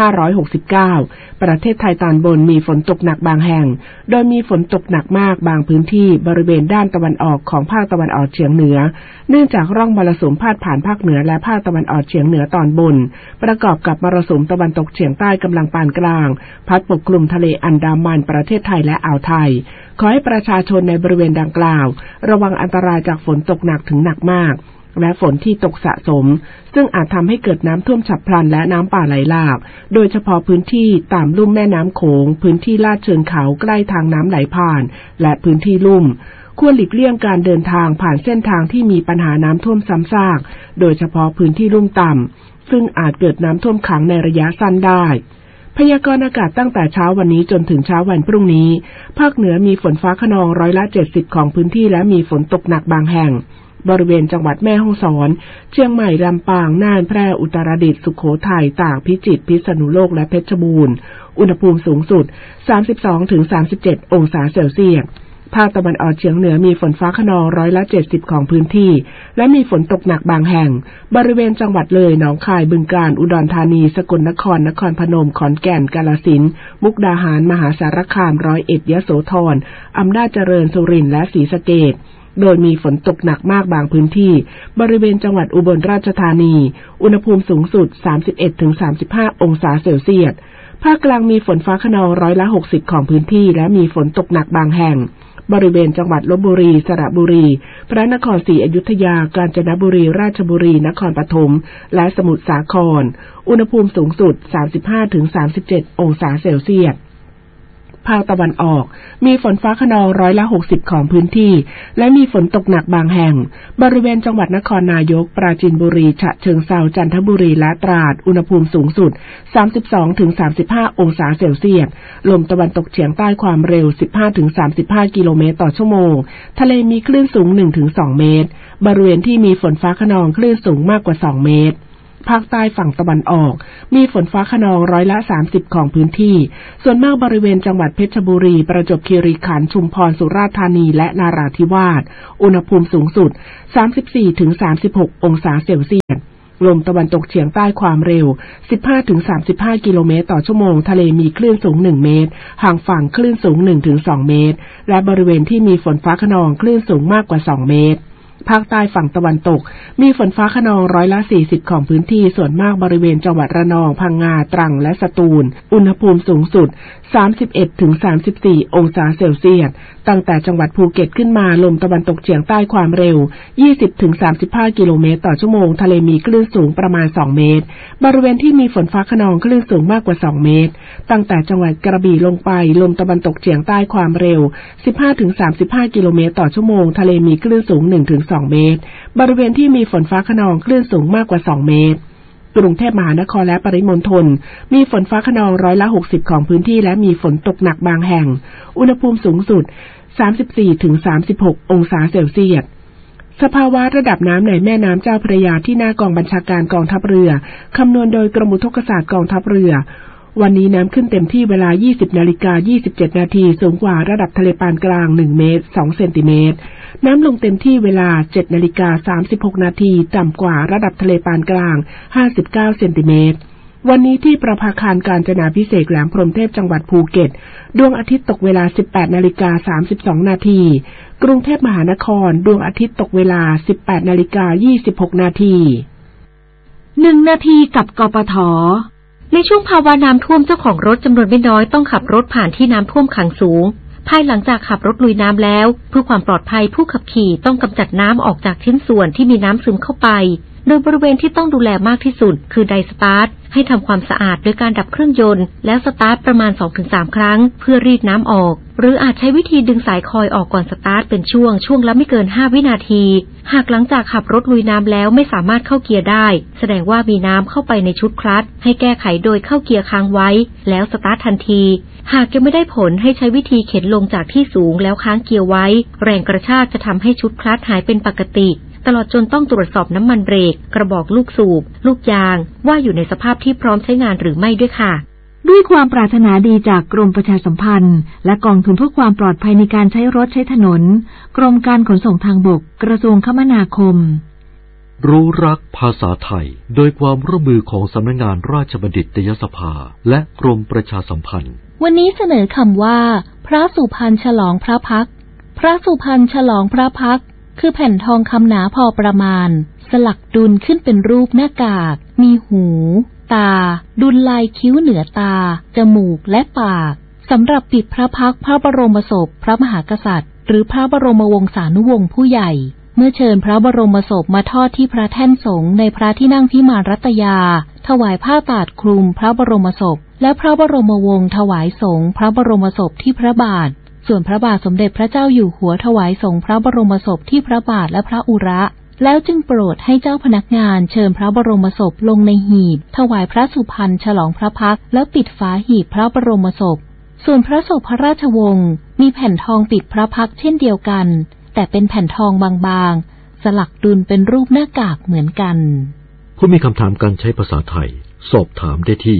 2569ประเทศไทยตอนบนมีฝนตกหนักบางแห่งโดยมีฝนตกหนักมากบางพื้นที่บริเวณด้านตะวันออกของภาคตะวันออกเฉียงเหนือเนื่องจากร่องมรสุมพาดผ่านภาคเหนือและภาคตะวันออกเฉียงเหนือตอนบนประกอบกับมรสุมตะวันตกเฉียงใต้กำลังปานกลางพัดปกคลุมทะเลอันดามันประเทศไทยและอ่าวไทยขอให้ประชาชนในบริเวณดังกล่าวระวังอันตรายจากฝนตกหนักถึงหนักมากและฝนที่ตกสะสมซึ่งอาจทำให้เกิดน้ำท่วมฉับพลันและน้ำป่าไหลหลากโดยเฉพาะพื้นที่ตามลุ่มแม่น้ำโขงพื้นที่ลาดเชิงเขาใกล้ทางน้ำไหลผ่านและพื้นที่ลุ่มควรหลีกเลี่ยงการเดินทางผ่านเส้นทางที่มีปัญหาน้ำท่วมซ้ำซากโดยเฉพาะพื้นที่ลุ่มต่ำซึ่งอาจเกิดน้ำท่วมขังในระยะสั้นได้พยากรณ์อากาศตั้งแต่เช้าวันนี้จนถึงเช้าวันพรุ่งนี้ภาคเหนือมีฝนฟ้าคะนอง70%ของพื้นที่และมีฝนตกหนักบางแห่งบริเวณจังหวัดแม่ฮ่องสอนเชียงใหม่ลำปางน่านแพร่อุตรดิตถ์สุโขทัยตากพิจิตรพิษณุโลกและเพชรบูรณ์อุณหภูมิสูงสุด 32-37 องศาเซลเซียสภาคตะวันออกเฉียงเหนือมีฝนฟ้าคะนอง70%ของพื้นที่และมีฝนตกหนักบางแห่งบริเวณจังหวัดเลยหนองคายบึงกาฬอุดรธานีสกลนครนครพนมขอนแก่นกาฬสินธุ์มุกดาหารมหาสารคาม101ยโสธรอำนาจเจริญสุรินทร์และศรีสะเกษโดยมีฝนตกหนักมากบางพื้นที่บริเวณจังหวัดอุบลราชธานีอุณหภูมิสูงสุด 31-35 องศาเซลเซียสภาคกลางมีฝนฟ้าคะนอง60%ของพื้นที่และมีฝนตกหนักบางแห่งบริเวณจังหวัดลพบุรีสระบุรีพระนครศรีอยุธยากาญจนบุรีราชบุรีนครปฐมและสมุทรสาครอุณหภูมิสูงสุด 35-37 องศาเซลเซียสภาคตะวันออกมีฝนฟ้าคะนอง60%ของพื้นที่และมีฝนตกหนักบางแห่งบริเวณจังหวัดนครนายกปราจีนบุรีฉะเชิงเทราจันทบุรีและตราดอุณหภูมิสูงสุด 32-35 องศาเซลเซียสลมตะวันตกเฉียงใต้ความเร็ว 15-35 กิโลเมตรต่อชั่วโมงทะเลมีคลื่นสูง 1-2 เมตรบริเวณที่มีฝนฟ้าคะนองคลื่นสูงมากกว่า2 เมตรภาคใต้ฝั่งตะวันออกมีฝนฟ้าคะนอง30%ของพื้นที่ส่วนมากบริเวณจังหวัดเพชรบุรีประจวบคีรีขันธ์ชุมพรสุราษฎร์ธานีและนราธิวาสอุณหภูมิสูงสุด 34-36 องศาเซลเซียสลมตะวันตกเฉียงใต้ความเร็ว 15-35 กิโลเมตรต่อชั่วโมงทะเลมีคลื่นสูง1 เมตรห่างฝั่งคลื่นสูง 1-2 เมตรและบริเวณที่มีฝนฟ้าคะนองคลื่นสูงมากกว่า2 เมตรภาคใต้ฝั่งตะวันตกมีฝนฟ้าคะนอง40%ของพื้นที่ส่วนมากบริเวณจังหวัดระนองพังงาตรังและสตูลอุณหภูมิสูงสุด 31-34 องศาเซลเซียสตั้งแต่จังหวัดภูเก็ตขึ้นมาลมตะวันตกเฉียงใต้ความเร็ว 20-35 กิโลเมตรต่อชั่วโมงทะเลมีคลื่นสูงประมาณ2เมตรบริเวณที่มีฝนฟ้าคะนองคลื่นสูงมากกว่า2เมตรตั้งแต่จังหวัดกระบี่ลงไปลมตะวันตกเฉียงใต้ความเร็ว 15-35 กิโลเมตรต่อชั่วโมงทะเลมีคลื่นสูง 1-2 เมตรบริเวณที่มีฝนฟ้าคะนองคลื่นสูงมากกว่า2เมตรกรุงเทพมหานครและปริมณฑลมีฝนฟ้าคะนอง60%ของพื้นที่และมีฝนตกหนักบางแห่งอุณหภูมิสูงสุด 34-36 องศาเซลเซียสสภาวะระดับน้ำในแม่น้ำเจ้าพระยาที่หน้ากองบัญชาการกองทัพเรือคำนวณโดยกรมอุทกศาสตร์กองทัพเรือวันนี้น้ำขึ้นเต็มที่เวลา 20:27 นาทีสูงกว่าระดับทะเลปานกลาง1เมตร2เซนติเมตรน้ำลงเต็มที่เวลา 7:36 นาทีต่ำกว่าระดับทะเลปานกลาง59เซนติเมตรวันนี้ที่ประภาคารกาญจนาภิเษกแหลมพรหมเทพจังหวัดภูเก็ตดวงอาทิตย์ตกเวลา 18:32 นาทีกรุงเทพมหานครดวงอาทิตย์ตกเวลา 18:26 นาที 1 นาทีกับกปท.ในช่วงภาวะน้ำท่วมเจ้าของรถจำนวนไม่น้อยต้องขับรถผ่านที่น้ำท่วมขังสูงภายหลังจากขับรถลุยน้ำแล้วเพื่อความปลอดภัยผู้ขับขี่ต้องกำจัดน้ำออกจากชิ้นส่วนที่มีน้ำซึมเข้าไปโดยบริเวณที่ต้องดูแลมากที่สุดคือไดสตาร์ทให้ทำความสะอาดโดยการดับเครื่องยนต์แล้วสตาร์ทประมาณ 2-3 ครั้งเพื่อรีดน้ำออกหรืออาจใช้วิธีดึงสายคอยออกก่อนสตาร์ทเป็นช่วงละไม่เกิน5 วินาทีหากหลังจากขับรถลุยน้ำแล้วไม่สามารถเข้าเกียร์ได้แสดงว่ามีน้ำเข้าไปในชุดคลัตช์ให้แก้ไขโดยเข้าเกียร์ค้างไว้แล้วสตาร์ททันทีหากยังไม่ได้ผลให้ใช้วิธีเข็นลงจากที่สูงแล้วค้างเกียร์ไว้แรงกระชากจะทำให้ชุดคลัตช์หายเป็นปกติตลอดจนต้องตรวจสอบน้ำมันเบรกกระบอกลูกสูบลูกยางว่าอยู่ในสภาพที่พร้อมใช้งานหรือไม่ด้วยค่ะด้วยความปรารถนาดีจากกรมประชาสัมพันธ์และกองทุนเพื่อความปลอดภัยในการใช้รถใช้ถนนกรมการขนส่งทางบกกระทรวงคมนาคมรู้รักภาษาไทยโดยความร่วมมือของสำนักงานราชบัณฑิตยสภาและกรมประชาสัมพันธ์วันนี้เสนอคำว่าพระสุพรรณฉลองพระพักตร์พระสุพรรณฉลองพระพักตร์คือแผ่นทองคำหนาพอประมาณสลักดุลขึ้นเป็นรูปหน้ากากมีหูตาดุลลายคิ้วเหนือตาจมูกและปากสำหรับปิดพระพักตร์พระบรมศพพระมหากษัตริย์หรือพระบรมวงศานุวงศ์ผู้ใหญ่เมื่อเชิญพระบรมศพมาทอดที่พระแท่นสงฆ์ในพระที่นั่งพิมานรัตยาถวายผ้าตาดคลุมพระบรมศพและพระบรมวงศ์ถวายสงฆ์พระบรมศพที่พระบาทส่วนพระบาทสมเด็จพระเจ้าอยู่หัวถวายสงฆ์พระบรมศพที่พระบาทและพระอุระแล้วจึงโปรดให้เจ้าพนักงานเชิญพระบรมศพลงในหีบถวายพระสุพรรณฉลองพระพักตร์แล้วปิดฝาหีบพระบรมศพส่วนพระศพพระราชวงศ์มีแผ่นทองปิดพระพักตร์เช่นเดียวกันแต่เป็นแผ่นทองบางๆสลักดุลเป็นรูปหน้ากากเหมือนกันผู้มีคำถามการใช้ภาษาไทยสอบถามได้ที่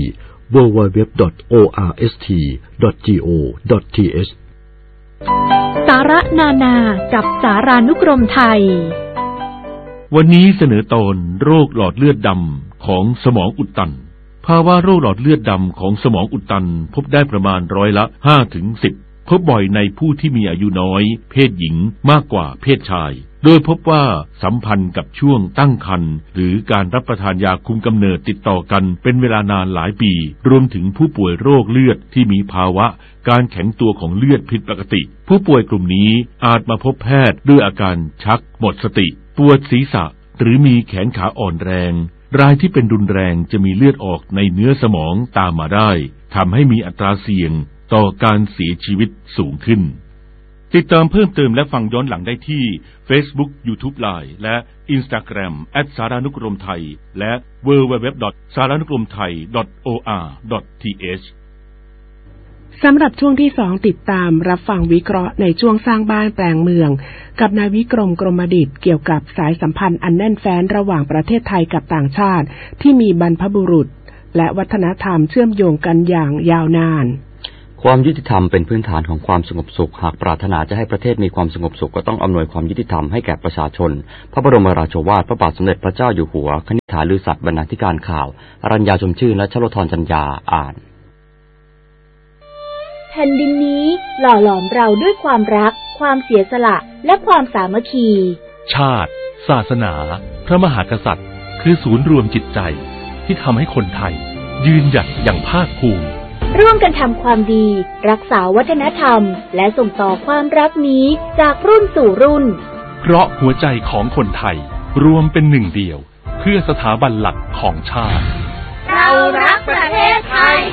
www.orst.go.th สาระนานากับสารานุกรมไทยวันนี้เสนอตอนโรคหลอดเลือดดำของสมองอุดตันภาวะโรคหลอดเลือดดำของสมองอุดตันพบได้ประมาณ5-10%พบบ่อยในผู้ที่มีอายุน้อยเพศหญิงมากกว่าเพศชายโดยพบว่าสัมพันธ์กับช่วงตั้งครรภ์หรือการรับประทานยาคุมกำเนิดติดต่อกันเป็นเวลานานหลายปีรวมถึงผู้ป่วยโรคเลือดที่มีภาวะการแข็งตัวของเลือดผิดปกติผู้ป่วยกลุ่มนี้อาจมาพบแพทย์ด้วยอาการชักหมดสติปวดศีรษะหรือมีแขนขาอ่อนแรงรายที่เป็นรุนแรงจะมีเลือดออกในเนื้อสมองตามมาได้ทำให้มีอัตราเสี่ยงต่อการเสียชีวิตสูงขึ้นติดตามเพิ่มเติมและฟังย้อนหลังได้ที่ Facebook YouTube Line และ Instagram @saranukromthai และ www.saranukromthai.or.th สำหรับช่วงที่2ติดตามรับฟังวิเคราะห์ในช่วงสร้างบ้านแปลงเมืองกับนายวิกรมกรมดิษฐ์เกี่ยวกับสายสัมพันธ์อันแน่นแฟ้นระหว่างประเทศไทยกับต่างชาติที่มีบรรพบุรุษและวัฒนธรรมเชื่อมโยงกันอย่างยาวนานความยุติธรรมเป็นพื้นฐานของความสงบสุขหากปรารถนาจะให้ประเทศมีความสงบสุขก็ต้องอำนวยความยุติธรรมให้แก่ประชาชนพระบรมราโชวาทพระบาทสมเด็จพระเจ้าอยู่หัวคณิษฐาลือศักดิ์บรรณาธิการข่าวอรัญญาชมชื่นและชโลธรจันยาอ่านแผ่นดินนี้หล่อหลอมเราด้วยความรักความเสียสละและความสามัคคีชาติศาสนาพระมหากษัตริย์คือศูนย์รวมจิตใจที่ทำให้คนไทยยืนหยัดอย่างภาคภูมิร่วมกันทำความดีรักษาวัฒนธรรมและส่งต่อความรักนี้จากรุ่นสู่รุ่นเพราะหัวใจของคนไทยรวมเป็นหนึ่งเดียวเพื่อสถาบันหลักของชาติเรารักประเทศไทย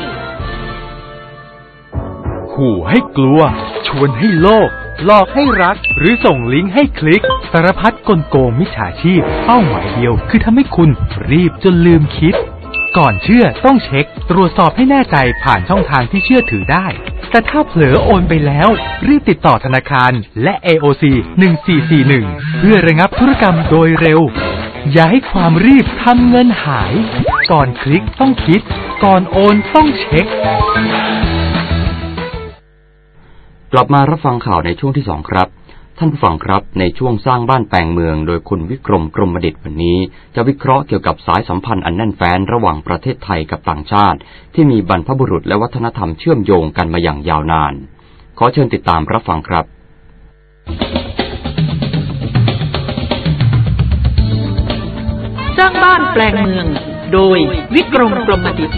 ขู่ให้กลัวชวนให้โลภหลอกให้รักหรือส่งลิงก์ให้คลิกสารพัดกลโกงมิจฉาชีพเป้าหมายเดียวคือทำให้คุณรีบจนลืมคิดก่อนเชื่อต้องเช็คตรวจสอบให้แน่ใจผ่านช่องทางที่เชื่อถือได้แต่ถ้าเผลอโอนไปแล้วรีบติดต่อธนาคารและ AOC 1441เพื่อระงับธุรกรรมโดยเร็วอย่าให้ความรีบทำเงินหายก่อนคลิกต้องคิดก่อนโอนต้องเช็คกลับมารับฟังข่าวในช่วงที่2ครับท่านผู้ฟังครับในช่วงสร้างบ้านแปลงเมืองโดยคุณวิกรมกรมดิษฐ์วันนี้จะวิเคราะห์เกี่ยวกับสายสัมพันธ์อันแน่นแฟ้นระหว่างประเทศไทยกับต่างชาติที่มีบรรพบุรุษและวัฒนธรรมเชื่อมโยงกันมาอย่างยาวนานขอเชิญติดตามรับฟังครับสร้างบ้านแปลงเมืองโดยวิกรมกรมดิษฐ์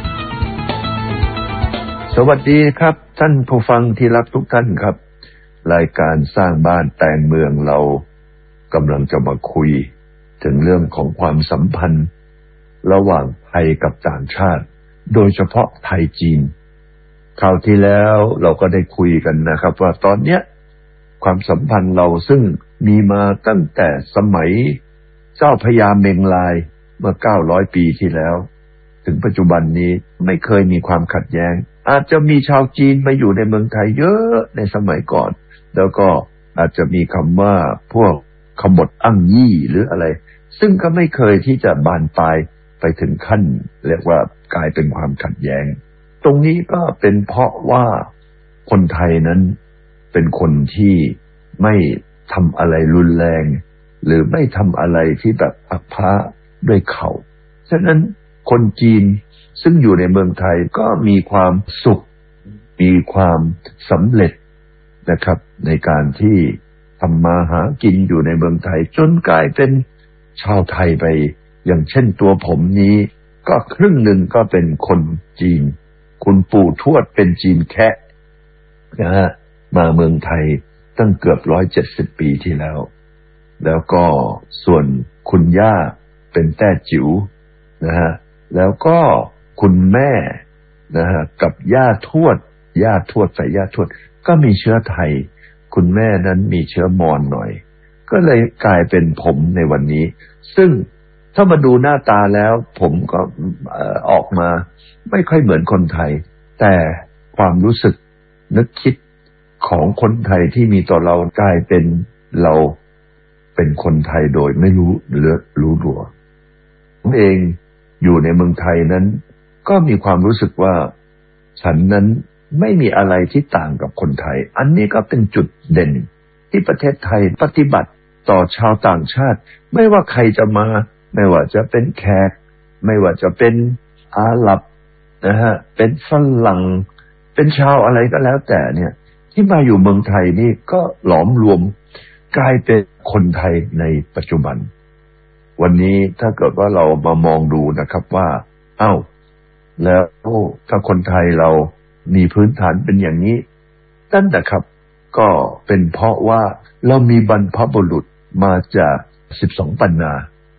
สวัสดีครับท่านผู้ฟังที่รักทุกท่านครับรายการสร้างบ้านแต่งเมืองเรากำลังจะมาคุยถึงเรื่องของความสัมพันธ์ระหว่างไทยกับต่างชาติโดยเฉพาะไทยจีนคราวที่แล้วเราก็ได้คุยกันนะครับว่าตอนเนี้ยความสัมพันธ์เราซึ่งมีมาตั้งแต่สมัยเจ้าพญาเมงลายเมื่อ900 ปีที่แล้วถึงปัจจุบันนี้ไม่เคยมีความขัดแย้งอาจจะมีชาวจีนมาอยู่ในเมืองไทยเยอะในสมัยก่อนแล้วก็อาจจะมีคำว่าพวกขบฏอั้งยี่หรืออะไรซึ่งก็ไม่เคยที่จะบานปลายไปถึงขั้นเรียกว่ากลายเป็นความขัดแย้งตรงนี้ก็เป็นเพราะว่าคนไทยนั้นเป็นคนที่ไม่ทำอะไรรุนแรงหรือไม่ทำอะไรที่แบบอักพระด้วยเขาฉะนั้นคนจีนซึ่งอยู่ในเมืองไทยก็มีความสุขมีความสำเร็จนะครับในการที่ทำมาหากินอยู่ในเมืองไทยจนกลายเป็นชาวไทยไปอย่างเช่นตัวผมนี้ก็ครึ่งหนึ่งก็เป็นคนจีนคุณปู่ทวดเป็นจีนแคะนะฮะมาเมืองไทยตั้งเกือบ170 ปีที่แล้วแล้วก็ส่วนคุณย่าเป็นแต้จิ๋วนะฮะแล้วก็คุณแม่นะฮะกับย่าทวดใส่ย่าทวดก็มีเชื้อไทยคุณแม่นั้นมีเชื้อมอญหน่อยก็เลยกลายเป็นผมในวันนี้ซึ่งถ้ามาดูหน้าตาแล้วผมก็ออกมาไม่ค่อยเหมือนคนไทยแต่ความรู้สึกนึกคิดของคนไทยที่มีต่อเรากลายเป็นเราเป็นคนไทยโดยไม่รู้ตัวผมเองอยู่ในเมืองไทยนั้นก็มีความรู้สึกว่าฉันนั้นไม่มีอะไรที่ต่างกับคนไทยอันนี้ก็เป็นจุดเด่นที่ประเทศไทยปฏิบัติต่อชาวต่างชาติไม่ว่าใครจะมาไม่ว่าจะเป็นแขกไม่ว่าจะเป็นอาหรับนะฮะเป็นฝรั่งเป็นชาวอะไรก็แล้วแต่เนี่ยที่มาอยู่เมืองไทยนี่ก็หลอมรวมกลายเป็นคนไทยในปัจจุบันวันนี้ถ้าเกิดว่าเรามามองดูนะครับว่าแล้วถ้าคนไทยเรามีพื้นฐานเป็นอย่างนี้นั่นนะครับก็เป็นเพราะว่าเรามีบรรพบุรุษมาจาก12 ปันนา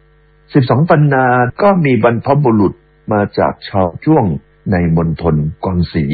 12 ปันนาก็มีบรรพบุรุษมาจากชาวจ้วงในมณฑลกวางสี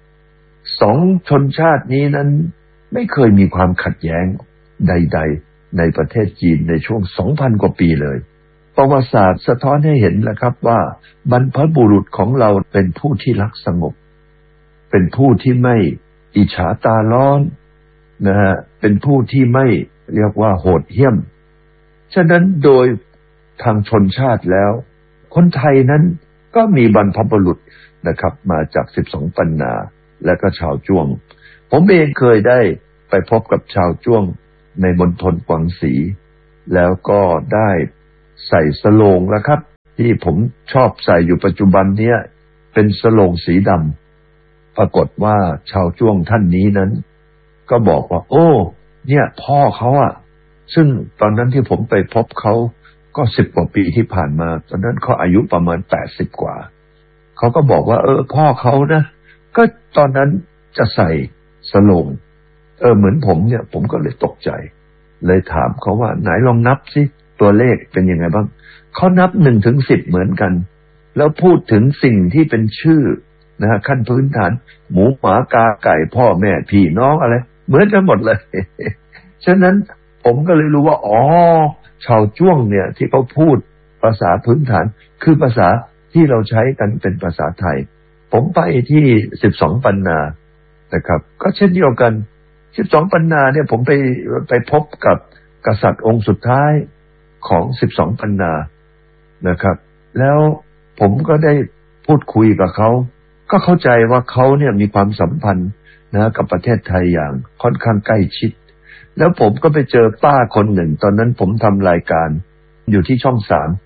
2 ชนชาตินี้นั้นไม่เคยมีความขัดแย้งใดๆในประเทศจีนในช่วง 2,000 กว่าปีเลยประวัติศาสตร์สะท้อนให้เห็นแล้วครับว่าบรรพบุรุษของเราเป็นผู้ที่รักสงบเป็นผู้ที่ไม่อิจฉาตาร้อนนะฮะเป็นผู้ที่ไม่เรียกว่าโหดเหี้ยมฉะนั้นโดยทางชนชาติแล้วคนไทยนั้นก็มีบรรพบุรุษนะครับมาจาก12 ปันนาและก็ชาวจ้วงผมเองเคยได้ไปพบกับชาวจ้วงในมณฑลกวางสีแล้วก็ได้ใส่สโลงแล้วครับที่ผมชอบใส่อยู่ปัจจุบันเนี้ยเป็นสโลงสีดำปรากฏว่าชาวจ้วงท่านนี้นั้นก็บอกว่าโอ้เนี่ยพ่อเขาซึ่งตอนนั้นที่ผมไปพบเขาก็10 กว่าปีที่ผ่านมาตอนนั้นเขาอายุประมาณ80 กว่าเขาก็บอกว่าพ่อเขานะก็ตอนนั้นจะใส่สโลงเหมือนผมเนี่ยผมก็เลยตกใจเลยถามเขาว่าไหนลองนับสิตัวเลขเป็นยังไงบ้างเขานับ1 ถึง 10เหมือนกันแล้วพูดถึงสิ่งที่เป็นชื่อนะฮะขั้นพื้นฐานหมูหมากาไก่พ่อแม่พี่น้องอะไรเหมือนกันหมดเลย ฉะนั้นผมก็เลยรู้ว่าชาวจ้วงเนี่ยที่เขาพูดภาษาพื้นฐานคือภาษาที่เราใช้กันเป็นภาษาไทยผมไปที่12 ปันนานะครับก็เช่นเดียวกัน12 ปันนาเนี่ยผมไปพบกับกษัตริย์องค์สุดท้ายของ12 ปันนานะครับแล้วผมก็ได้พูดคุยกับเขาก็เข้าใจว่าเขาเนี่ยมีความสัมพันธ์นะกับประเทศไทยอย่างค่อนข้างใกล้ชิดแล้วผมก็ไปเจอป้าคนหนึ่งตอนนั้นผมทำรายการอยู่ที่ช่อง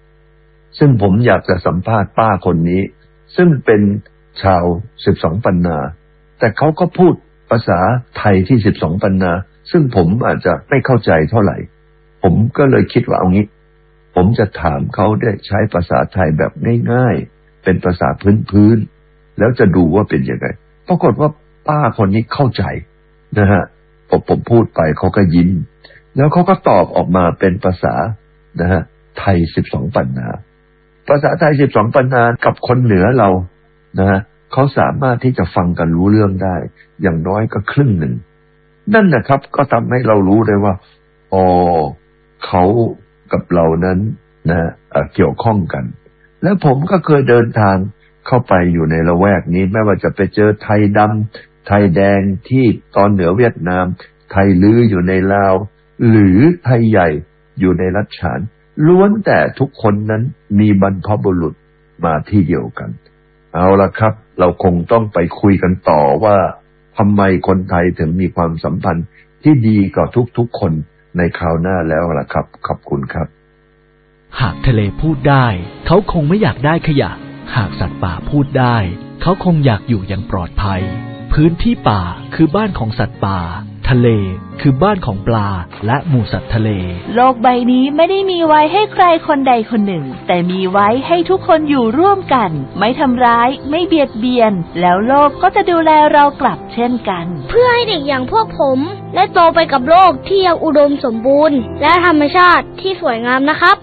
3ซึ่งผมอยากจะสัมภาษณ์ป้าคนนี้ซึ่งเป็นชาว12 ปันนาแต่เขาก็พูดภาษาไทยที่12 ปันนาซึ่งผมอาจจะไม่เข้าใจเท่าไหร่ผมก็เลยคิดว่าเอางี้ผมจะถามเขาได้ใช้ภาษาไทยแบบง่ายๆเป็นภาษาพื้นๆแล้วจะดูว่าเป็นยังไงปรากฏว่าป้าคนนี้เข้าใจนะฮะผมพูดไปเขาก็ยิ้มแล้วเขาก็ตอบออกมาเป็นภาษานะฮะไทย12 ปันนาภาษาไทย12 ปันนากับคนเหนือเรานะฮะเขาสามารถที่จะฟังกันรู้เรื่องได้อย่างน้อยก็ครึ่งหนึ่งนั่นนะครับก็ทำให้เรารู้ได้ว่าเขากับเรานั้นนะเกี่ยวข้องกันแล้วผมก็เคยเดินทางเข้าไปอยู่ในละแวกนี้ไม่ว่าจะไปเจอไทยดำไทยแดงที่ตอนเหนือเวียดนามไทยลื้ออยู่ในลาวหรือไทยใหญ่อยู่ในรัชฉานล้วนแต่ทุกคนนั้นมีบรรพบุรุษมาที่เดียวกันเอาล่ะครับเราคงต้องไปคุยกันต่อว่าทำไมคนไทยถึงมีความสัมพันธ์ที่ดีกับทุกๆคนในคราวหน้าแล้วล่ะครับขอบคุณครับหากทะเลพูดได้เขาคงไม่อยากได้ขยะหากสัตว์ป่าพูดได้เขาคงอยากอยู่อย่างปลอดภัยพื้นที่ป่าคือบ้านของสัตว์ป่าทะเลคือบ้านของปลาและหมู่สัตว์ทะเลโลกใบนี้ไม่ได้มีไว้ให้ใครคนใดคนหนึ่งแต่มีไว้ให้ทุกคนอยู่ร่วมกันไม่ทำร้ายไม่เบียดเบียนแล้วโลกก็จะดูแลเรากลับเช่นกันเพื่อให้เด็กอย่างพวกผมได้โตไปกับโลกที่ยังอุดมสมบูรณ์และธรรมชาติที่สวยงามนะครับ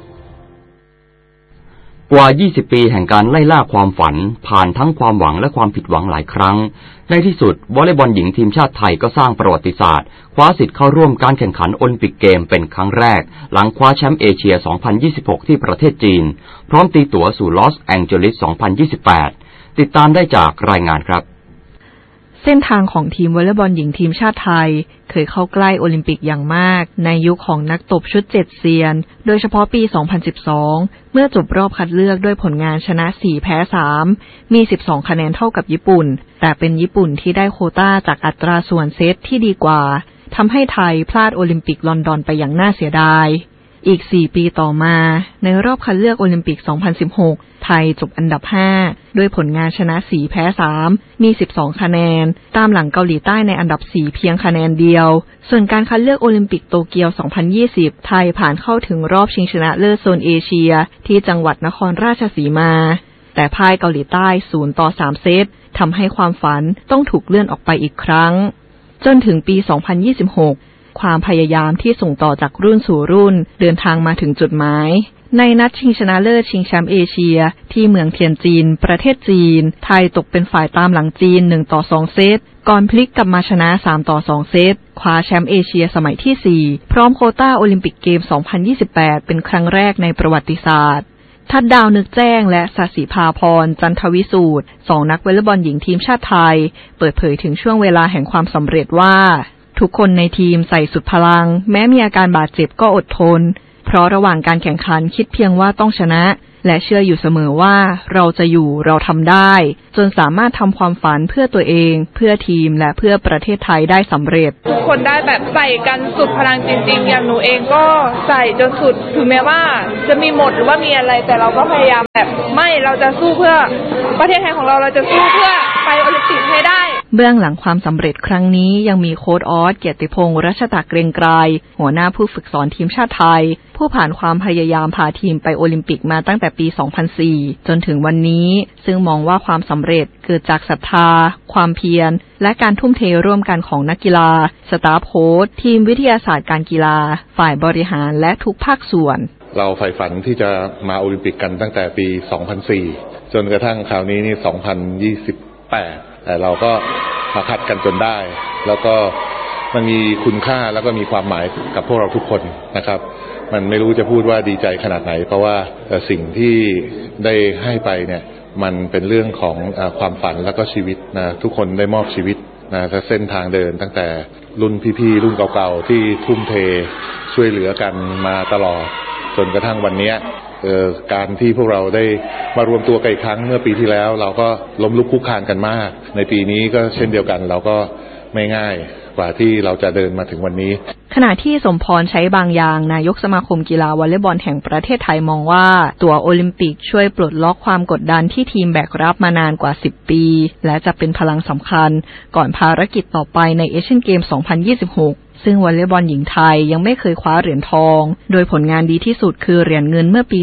กว่า 20 ปีแห่งการไล่ล่าความฝันผ่านทั้งความหวังและความผิดหวังหลายครั้งในที่สุดวอลเลย์บอลหญิงทีมชาติไทยก็สร้างประวัติศาสตร์คว้าสิทธิ์เข้าร่วมการแข่งขันโอลิมปิกเกมเป็นครั้งแรกหลังคว้าแชมป์เอเชีย 2026 ที่ประเทศจีนพร้อมตีตั๋วสู่ลอสแองเจลิส 2028 ติดตามได้จากรายงานครับเส้นทางของทีมวอลเลย์บอลหญิงทีมชาติไทยเคยเข้าใกล้โอลิมปิกอย่างมากในยุคของนักตบชุด7เซียนโดยเฉพาะปี 2012 เมื่อจบรอบคัดเลือกด้วยผลงานชนะ4แพ้3มี12คะแนนเท่ากับญี่ปุ่นแต่เป็นญี่ปุ่นที่ได้โควต้าจากอัตราส่วนเซตที่ดีกว่าทำให้ไทยพลาดโอลิมปิกลอนดอนไปอย่างน่าเสียดายอีก4ปีต่อมาในรอบคัดเลือกโอลิมปิก 2016 ไทยจบอันดับ5ด้วยผลงานชนะ4แพ้3มี12คะแนนตามหลังเกาหลีใต้ในอันดับ4เพียงคะแนนเดียวส่วนการคัดเลือกโอลิมปิกโตเกียว 2020 ไทยผ่านเข้าถึงรอบชิงชนะเลิศโซนเอเชียที่จังหวัดนครราชสีมาแต่พ่ายเกาหลีใต้0-3 เซตทำให้ความฝันต้องถูกเลื่อนออกไปอีกครั้งจนถึงปี 2026ความพยายามที่ส่งต่อจากรุ่นสู่รุ่นเดินทางมาถึงจุดหมายในนัดชิงชนะเลิศชิงแชมป์เอเชียที่เมืองเทียนจินประเทศจีนไทยตกเป็นฝ่ายตามหลังจีน1-2 เซตก่อนพลิกกลับมาชนะ3-2 เซตคว้าแชมป์เอเชียสมัยที่4พร้อมโควต้าโอลิมปิกเกม 2028 เป็นครั้งแรกในประวัติศาสตร์ทัดดาวนึกแจ้งและศศิภาพรจันทวิสูตร2นักวอลเลย์บอลหญิงทีมชาติไทยเปิดเผยถึงช่วงเวลาแห่งความสำเร็จว่าทุกคนในทีมใส่สุดพลังแม้มีอาการบาดเจ็บก็อดทนเพราะระหว่างการแข่งขันคิดเพียงว่าต้องชนะและเชื่ออยู่เสมอว่าเราจะอยู่เราทำได้จนสามารถทำความฝันเพื่อตัวเองเพื่อทีมและเพื่อประเทศไทยได้สำเร็จทุกคนได้แบบใส่กันสุดพลังจริงๆอย่างหนูเองก็ใส่จนสุดถึงแม้ว่าจะมีหมดหรือว่ามีอะไรแต่เราก็พยายามแบบไม่เราจะสู้เพื่อประเทศไทยของเราจะสู้เพื่อไปโอลิมปิกให้ได้เบื้องหลังความสำเร็จครั้งนี้ยังมีโค้ชออสเกียรติพงษ์รัชตะเกรียงไกรหัวหน้าผู้ฝึกสอนทีมชาติไทยผู้ผ่านความพยายามพาทีมไปโอลิมปิกมาตั้งแต่ปี 2004 จนถึงวันนี้ซึ่งมองว่าความสำเร็จเกิดจากศรัทธาความเพียรและการทุ่มเทร่วมกันของนักกีฬาสตาฟโค้ชทีมวิทยาศาสตร์การกีฬาฝ่ายบริหารและทุกภาคส่วนเราใฝ่ฝันที่จะมาโอลิมปิกกันตั้งแต่ปี 2004 จนกระทั่งคราวนี้นี่ 2028 แต่เราก็มาคัดกันจนได้แล้วก็มันมีคุณค่าแล้วก็มีความหมายกับพวกเราทุกคนนะครับมันไม่รู้จะพูดว่าดีใจขนาดไหนเพราะว่าสิ่งที่ได้ให้ไปเนี่ยมันเป็นเรื่องของความฝันแล้วก็ชีวิตนะทุกคนได้มอบชีวิตนะเส้นทางเดินตั้งแต่รุ่นพี่ๆรุ่นเก่าๆที่ทุ่มเทช่วยเหลือกันมาตลอดจนกระทั่งวันนี้การที่พวกเราได้มารวมตัวกันอีกครั้งเมื่อปีที่แล้วเราก็ล้มลุกคลุกคลานกันมากในปีนี้ก็เช่นเดียวกันเราก็ไม่ง่ายกว่าที่เราจะเดินมาถึงวันนี้ขณะที่สมพรใช้บางอย่างนายกสมาคมกีฬาวอลเลย์บอลแห่งประเทศไทยมองว่าตั๋วโอลิมปิกช่วยปลดล็อกความกดดันที่ทีมแบกรับมานานกว่า10ปีและจะเป็นพลังสำคัญก่อนภารกิจต่อไปในเอเชียนเกม 2026ซึ่งวอลเลย์บอลหญิงไทยยังไม่เคยคว้าเหรียญทองโดยผลงานดีที่สุดคือเหรียญเงินเมื่อปี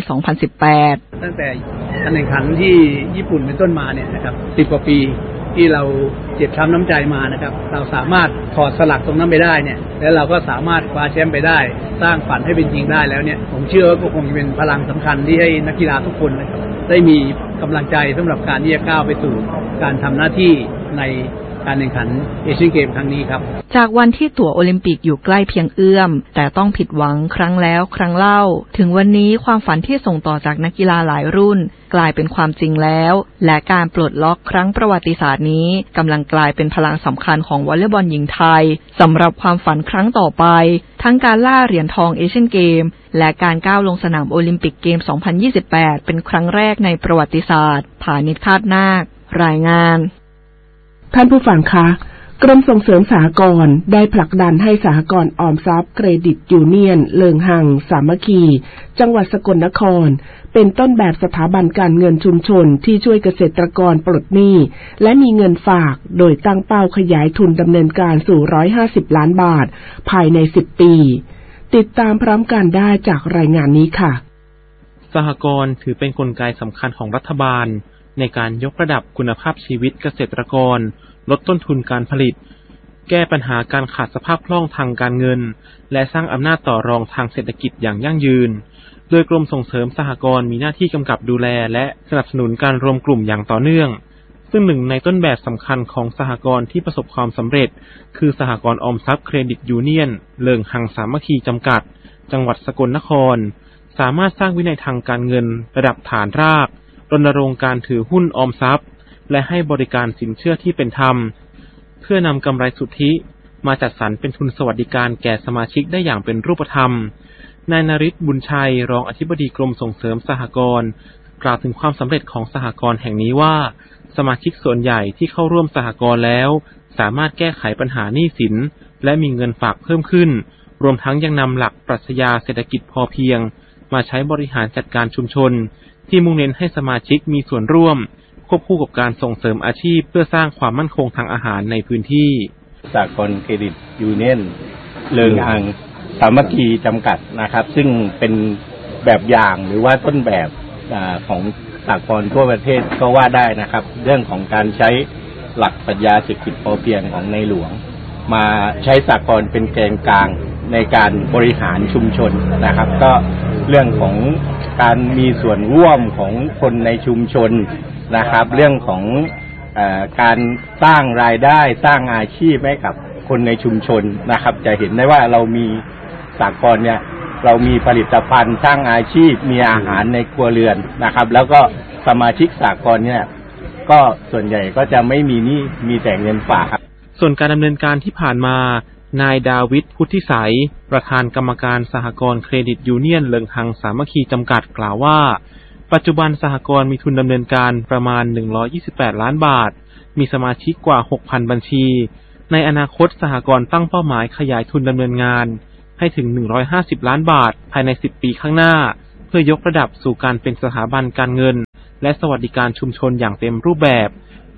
2018 ตั้งแต่การแข่งขันที่ญี่ปุ่นเป็นต้นมาเนี่ยนะครับ10 กว่าปีที่เราเจ็บช้ำน้ำใจมานะครับเราสามารถถอดสลักตรงนั้นไปได้เนี่ยแล้วเราก็สามารถคว้าแชมป์ไปได้สร้างฝันให้เป็นจริงได้แล้วเนี่ยผมเชื่อว่าก็คงจะเป็นพลังสำคัญที่ให้นักกีฬาทุกคนนะครับได้มีกำลังใจสำหรับการที่จะก้าวไปสู่การทำหน้าที่ในการแข่งขันเอเชียนเกมครั้งนี้ครับจากวันที่ตั๋วโอลิมปิกอยู่ใกล้เพียงเอื้อมแต่ต้องผิดหวังครั้งแล้วครั้งเล่าถึงวันนี้ความฝันที่ส่งต่อจากนักกีฬาหลายรุ่นกลายเป็นความจริงแล้วและการปลดล็อกครั้งประวัติศาสตร์นี้กำลังกลายเป็นพลังสำคัญของวอลเลย์บอลหญิงไทยสำหรับความฝันครั้งต่อไปทั้งการล่าเหรียญทองเอเชียนเกมและการก้าวลงสนามโอลิมปิกเกม 2028 เป็นครั้งแรกในประวัติศาสตร์ผานิช คาดนาครายงานท่านผู้ฟังคะกรมส่งเสริมสหกรณ์ได้ผลักดันให้สหกรณ์ออมทรัพย์เครดิตยูเนียนเลิงหังสามัคคีจังหวัดสกลนครเป็นต้นแบบสถาบันการเงินชุมชนที่ช่วยเกษตรกรปลดหนี้และมีเงินฝากโดยตั้งเป้าขยายทุนดำเนินการสู่150ล้านบาทภายใน10ปีติดตามพร้อมกันได้จากรายงานนี้ค่ะสหกรณ์ถือเป็นกลไกสำคัญของรัฐบาลในการยกระดับคุณภาพชีวิตเกษตรกรลดต้นทุนการผลิตแก้ปัญหาการขาดสภาพคล่องทางการเงินและสร้างอำนาจต่อรองทางเศรษฐกิจอย่างยั่งยืนโดยกรมส่งเสริมสหกรณ์มีหน้าที่กำกับดูแลและสนับสนุนการรวมกลุ่มอย่างต่อเนื่องซึ่งหนึ่งในต้นแบบสำคัญของสหกรณ์ที่ประสบความสำเร็จคือสหกรณ์ออมทรัพย์เครดิตยูเนียนเลิงหังสามัคคีจำกัดจังหวัดสกลนครสามารถสร้างวินัยทางการเงินระดับฐานรากรณรงค์การถือหุ้นออมทรัพย์และให้บริการสินเชื่อที่เป็นธรรมเพื่อนำกำไรสุทธิมาจัดสรรเป็นทุนสวัสดิการแก่สมาชิกได้อย่างเป็นรูปธรรมนายนฤทธิ์บุญชัยรองอธิบดีกรมส่งเสริมสหกรณ์กล่าวถึงความสำเร็จของสหกรณ์แห่งนี้ว่าสมาชิกส่วนใหญ่ที่เข้าร่วมสหกรณ์แล้วสามารถแก้ไขปัญหาหนี้สินและมีเงินฝากเพิ่มขึ้นรวมทั้งยังนำหลักปรัชญาเศรษฐกิจพอเพียงมาใช้บริหารจัดการชุมชนที่มุ่งเน้นให้สมาชิกมีส่วนร่วมควบคู่กับการส่งเสริมอาชีพเพื่อสร้างความมั่นคงทางอาหารในพื้นที่สหกรณ์เครดิตยูเนียนเลิงหังสามัคคีจำกัดนะครับซึ่งเป็นแบบอย่างหรือว่าต้นแบบของสหกรณ์ทั่วประเทศก็ว่าได้นะครับเรื่องของการใช้หลักปรัชญาเศรษฐกิจพอเพียงของในหลวงมาใช้สหกรณ์เป็นแกนกลางในการบริหารชุมชนนะครับก็เรื่องของการมีส่วนร่วมของคนในชุมชนนะครับเรื่องของการสร้างรายได้สร้างอาชีพให้กับคนในชุมชนนะครับจะเห็นได้ว่าเรามีสหกรณ์เนี่ยเรามีผลิตภัณฑ์สร้างอาชีพมีอาหารในครัวเรือนนะครับแล้วก็สมาชิกสหกรณ์เนี่ยก็ส่วนใหญ่ก็จะไม่มีหนี้มีแต่เงินฝากส่วนการดำเนินการที่ผ่านมานายดาวิดพุทธิสัยประธานกรรมการสหกรณ์เครดิตยูเนียนเลิงหังสามัคคีจำกัดกล่าวว่าปัจจุบันสหกรณ์มีทุนดำเนินการประมาณ128ล้านบาทมีสมาชิกกว่า 6,000 บัญชีในอนาคตสหกรณ์ตั้งเป้าหมายขยายทุนดำเนินงานให้ถึง150ล้านบาทภายใน10ปีข้างหน้าเพื่อยกระดับสู่การเป็นสถาบันการเงินและสวัสดิการชุมชนอย่างเต็มรูปแบบ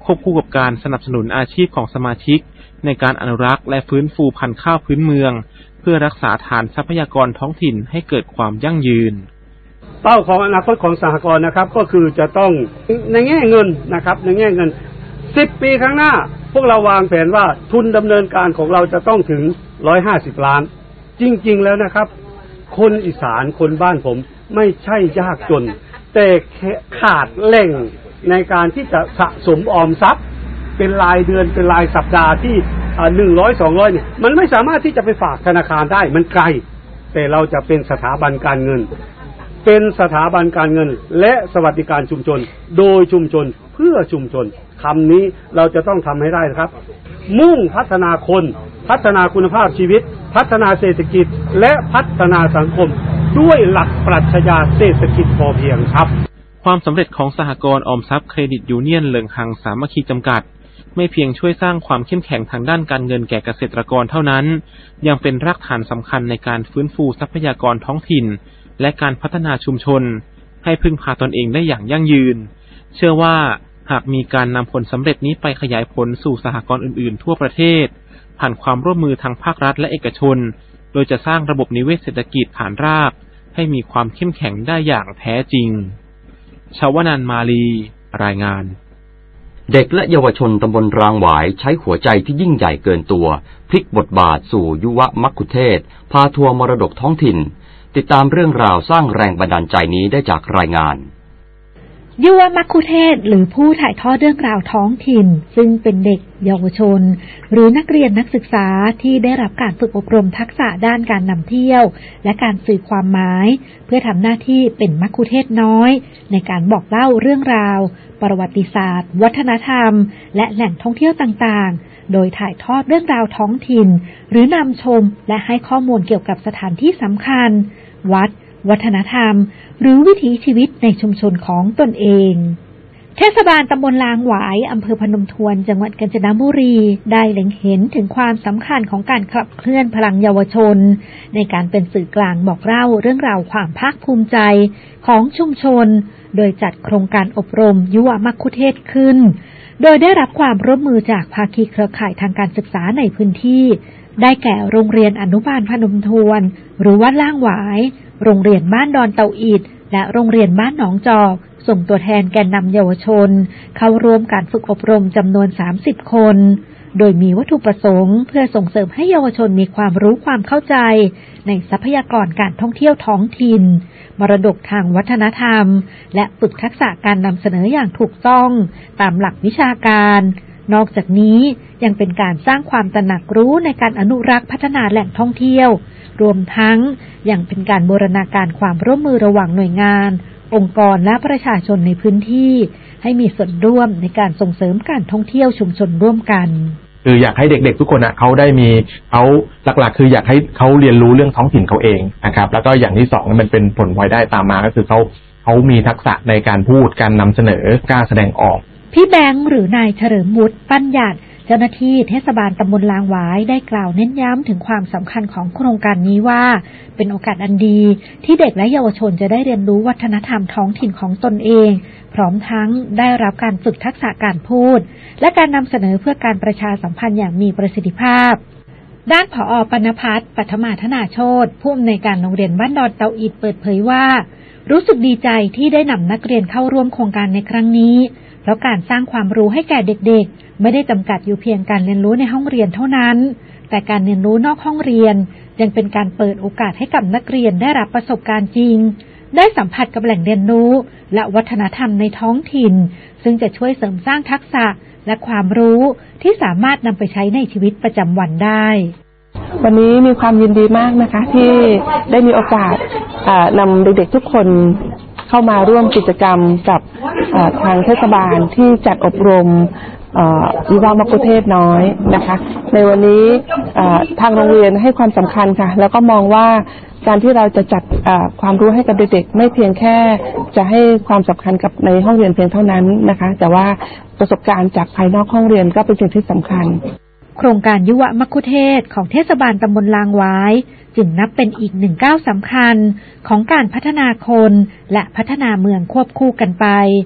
ควบคู่กับการสนับสนุนอาชีพของสมาชิกในการอนุรักษ์และฟื้นฟูพันธุ์ข้าวพื้นเมืองเพื่อรักษาฐานทรัพยากรท้องถิ่นให้เกิดความยั่งยืนเป้าของอนาคตของสหกรณ์นะครับก็คือจะต้องในแง่เงินนะครับในแง่เงิน10 ปีข้างหน้าพวกเราวางแผนว่าทุนดำเนินการของเราจะต้องถึง150 ล้านจริงๆแล้วนะครับคนอีสานคนบ้านผมไม่ใช่ยากจนแต่ขาดแหล่งในการที่จะสะสมออมทรัพย์เป็นรายเดือนเป็นรายสัปดาห์ที่100-200เนี่ยมันไม่สามารถที่จะไปฝากธนาคารได้มันไกลแต่เราจะเป็นสถาบันการเงินเป็นสถาบันการเงินและสวัสดิการชุมชนโดยชุมชนเพื่อชุมชนคำนี้เราจะต้องทำให้ได้ครับมุ่งพัฒนาคนพัฒนาคุณภาพชีวิตพัฒนาเศรษฐกิจและพัฒนาสังคมด้วยหลักปรัชญาเศรษฐกิจพอเพียงครับความสำเร็จของสหกรณ์ออมทรัพย์เครดิตยูเนียนเลิงหังสามัคคีจำกัดไม่เพียงช่วยสร้างความเข้มแข็งทางด้านการเงินแก่เกษตรกรเท่านั้นยังเป็นรากฐานสำคัญในการฟื้นฟูทรัพยากรท้องถิ่นและการพัฒนาชุมชนให้พึ่งพาตนเองได้อย่างยั่งยืนเชื่อว่าหากมีการนำผลสำเร็จนี้ไปขยายผลสู่สหกรณ์อื่นๆทั่วประเทศผ่านความร่วมมือทางภาครัฐและเอกชนโดยจะสร้างระบบนิเวศเศรษฐกิจฐานรากให้มีความเข้มแข็งได้อย่างแท้จริงชวนันท์ มาลีรายงานเด็กและเยาวชนตำบลรางหวายใช้หัวใจที่ยิ่งใหญ่เกินตัวพลิกบทบาทสู่ยุวมัคคุเทศก์พาทัวร์มรดกท้องถิ่นติดตามเรื่องราวสร้างแรงบันดาลใจนี้ได้จากรายงานยุวมัคคุเทศก์หรือผู้ถ่ายทอดเรื่องราวท้องถิ่นซึ่งเป็นเด็กเยาวชนหรือนักเรียนนักศึกษาที่ได้รับการฝึกอบรมทักษะด้านการนำเที่ยวและการสื่อความหมายเพื่อทำหน้าที่เป็นมัคคุเทศก์น้อยในการบอกเล่าเรื่องราวประวัติศาสตร์วัฒนธรรมและแหล่งท่องเที่ยวต่างๆโดยถ่ายทอดเรื่องราวท้องถิ่นหรือนำชมและให้ข้อมูลเกี่ยวกับสถานที่สำคัญวัดวัฒนธรรมหรือวิถีชีวิตในชุมชนของตนเองเทศบาลตำบลลางหวายอำเภอพนมทวนจังหวัดกาญจนบุรีได้เล็งเห็นถึงความสำคัญของการขับเคลื่อนพลังเยาวชนในการเป็นสื่อกลางบอกเล่าเรื่องราวความภาคภูมิใจของชุมชนโดยจัดโครงการอบรมยุวมัคคุเทศก์ขึ้นโดยได้รับความร่วมมือจากภาคีเครือข่ายทางการศึกษาในพื้นที่ได้แก่โรงเรียนอนุบาลพนมทวนหรือวัดล่างหวายโรงเรียนบ้านดอนเตาอิดและโรงเรียนบ้านหนองจอกส่งตัวแทนแกนนำเยาวชนเข้าร่วมการฝึกอบรมจำนวน30 คนโดยมีวัตถุประสงค์เพื่อส่งเสริมให้เยาวชนมีความรู้ความเข้าใจในทรัพยากรการท่องเที่ยวท้องถิ่นมรดกทางวัฒนธรรมและฝึกทักษะการนำเสนออย่างถูกต้องตามหลักวิชาการนอกจากนี้ยังเป็นการสร้างความตระหนักรู้ในการอนุรักษ์พัฒนาแหล่งท่องเที่ยวรวมทั้งยังเป็นการบูรณาการความร่วมมือระหว่างหน่วยงานองค์กรและประชาชนในพื้นที่ให้มีส่วนร่วมในการส่งเสริมการท่องเที่ยวชุมชนร่วมกันคืออยากให้เด็กๆทุกคนเขาได้มีเขาหลักๆคืออยากให้เขาเรียนรู้เรื่องท้องถิ่นเขาเองนะครับแล้วก็อย่างที่สองมันเป็นผลพลอยได้ตามมาก็คือเขามีทักษะในการพูดการนำเสนอกล้าแสดงออกพี่แบงค์หรือนายเฉลิมวุฒิปั้นหยัดเจ้าหน้าที่เทศบาลตำบลลางหวายได้กล่าวเน้นย้ำถึงความสำคัญของโครงการนี้ว่าเป็นโอกาสอันดีที่เด็กและเยาวชนจะได้เรียนรู้วัฒนธรรมท้องถิ่นของตนเองพร้อมทั้งได้รับการฝึกทักษะการพูดและการนำเสนอเพื่อการประชาสัมพันธ์อย่างมีประสิทธิภาพด้านผอ.ปณภัทร ปัทมาธนาโชติผู้อำนวยการโรงเรียนบ้านดอนเตาอิดเปิดเผยว่ารู้สึกดีใจที่ได้นำนักเรียนเข้าร่วมโครงการในครั้งนี้เพราะการสร้างความรู้ให้แก่เด็กๆไม่ได้จำกัดอยู่เพียงการเรียนรู้ในห้องเรียนเท่านั้นแต่การเรียนรู้นอกห้องเรียนยังเป็นการเปิดโอกาสให้กับนักเรียนได้รับประสบการณ์จริงได้สัมผัสกับแหล่งเรียนรู้และวัฒนธรรมในท้องถิ่นซึ่งจะช่วยเสริมสร้างทักษะและความรู้ที่สามารถนำไปใช้ในชีวิตประจำวันได้วันนี้มีความยินดีมากนะคะที่ได้มีโอกาสนำเด็กๆทุกคนเข้ามาร่วมกิจกรรมกับทางเทศบาลที่จัดอบรมยุวมัคคุเทศก์น้อยนะคะในวันนี้ทางโรงเรียนให้ความสำคัญค่ะแล้วก็มองว่าการที่เราจะจัดความรู้ให้กับเด็กๆไม่เพียงแค่จะให้ความสำคัญกับในห้องเรียนเพียงเท่านั้นนะคะแต่ว่าประสบการณ์จากภายนอกห้องเรียนก็เป็นสิ่งที่สำคัญโครงการยุวมัคคุเทศก์ของเทศบาลตำบลลางหวายจึงนับเป็นอีกหนึ่งก้าวสำคัญของการพัฒนาคนและพัฒนาเมืองควบคู่กันไป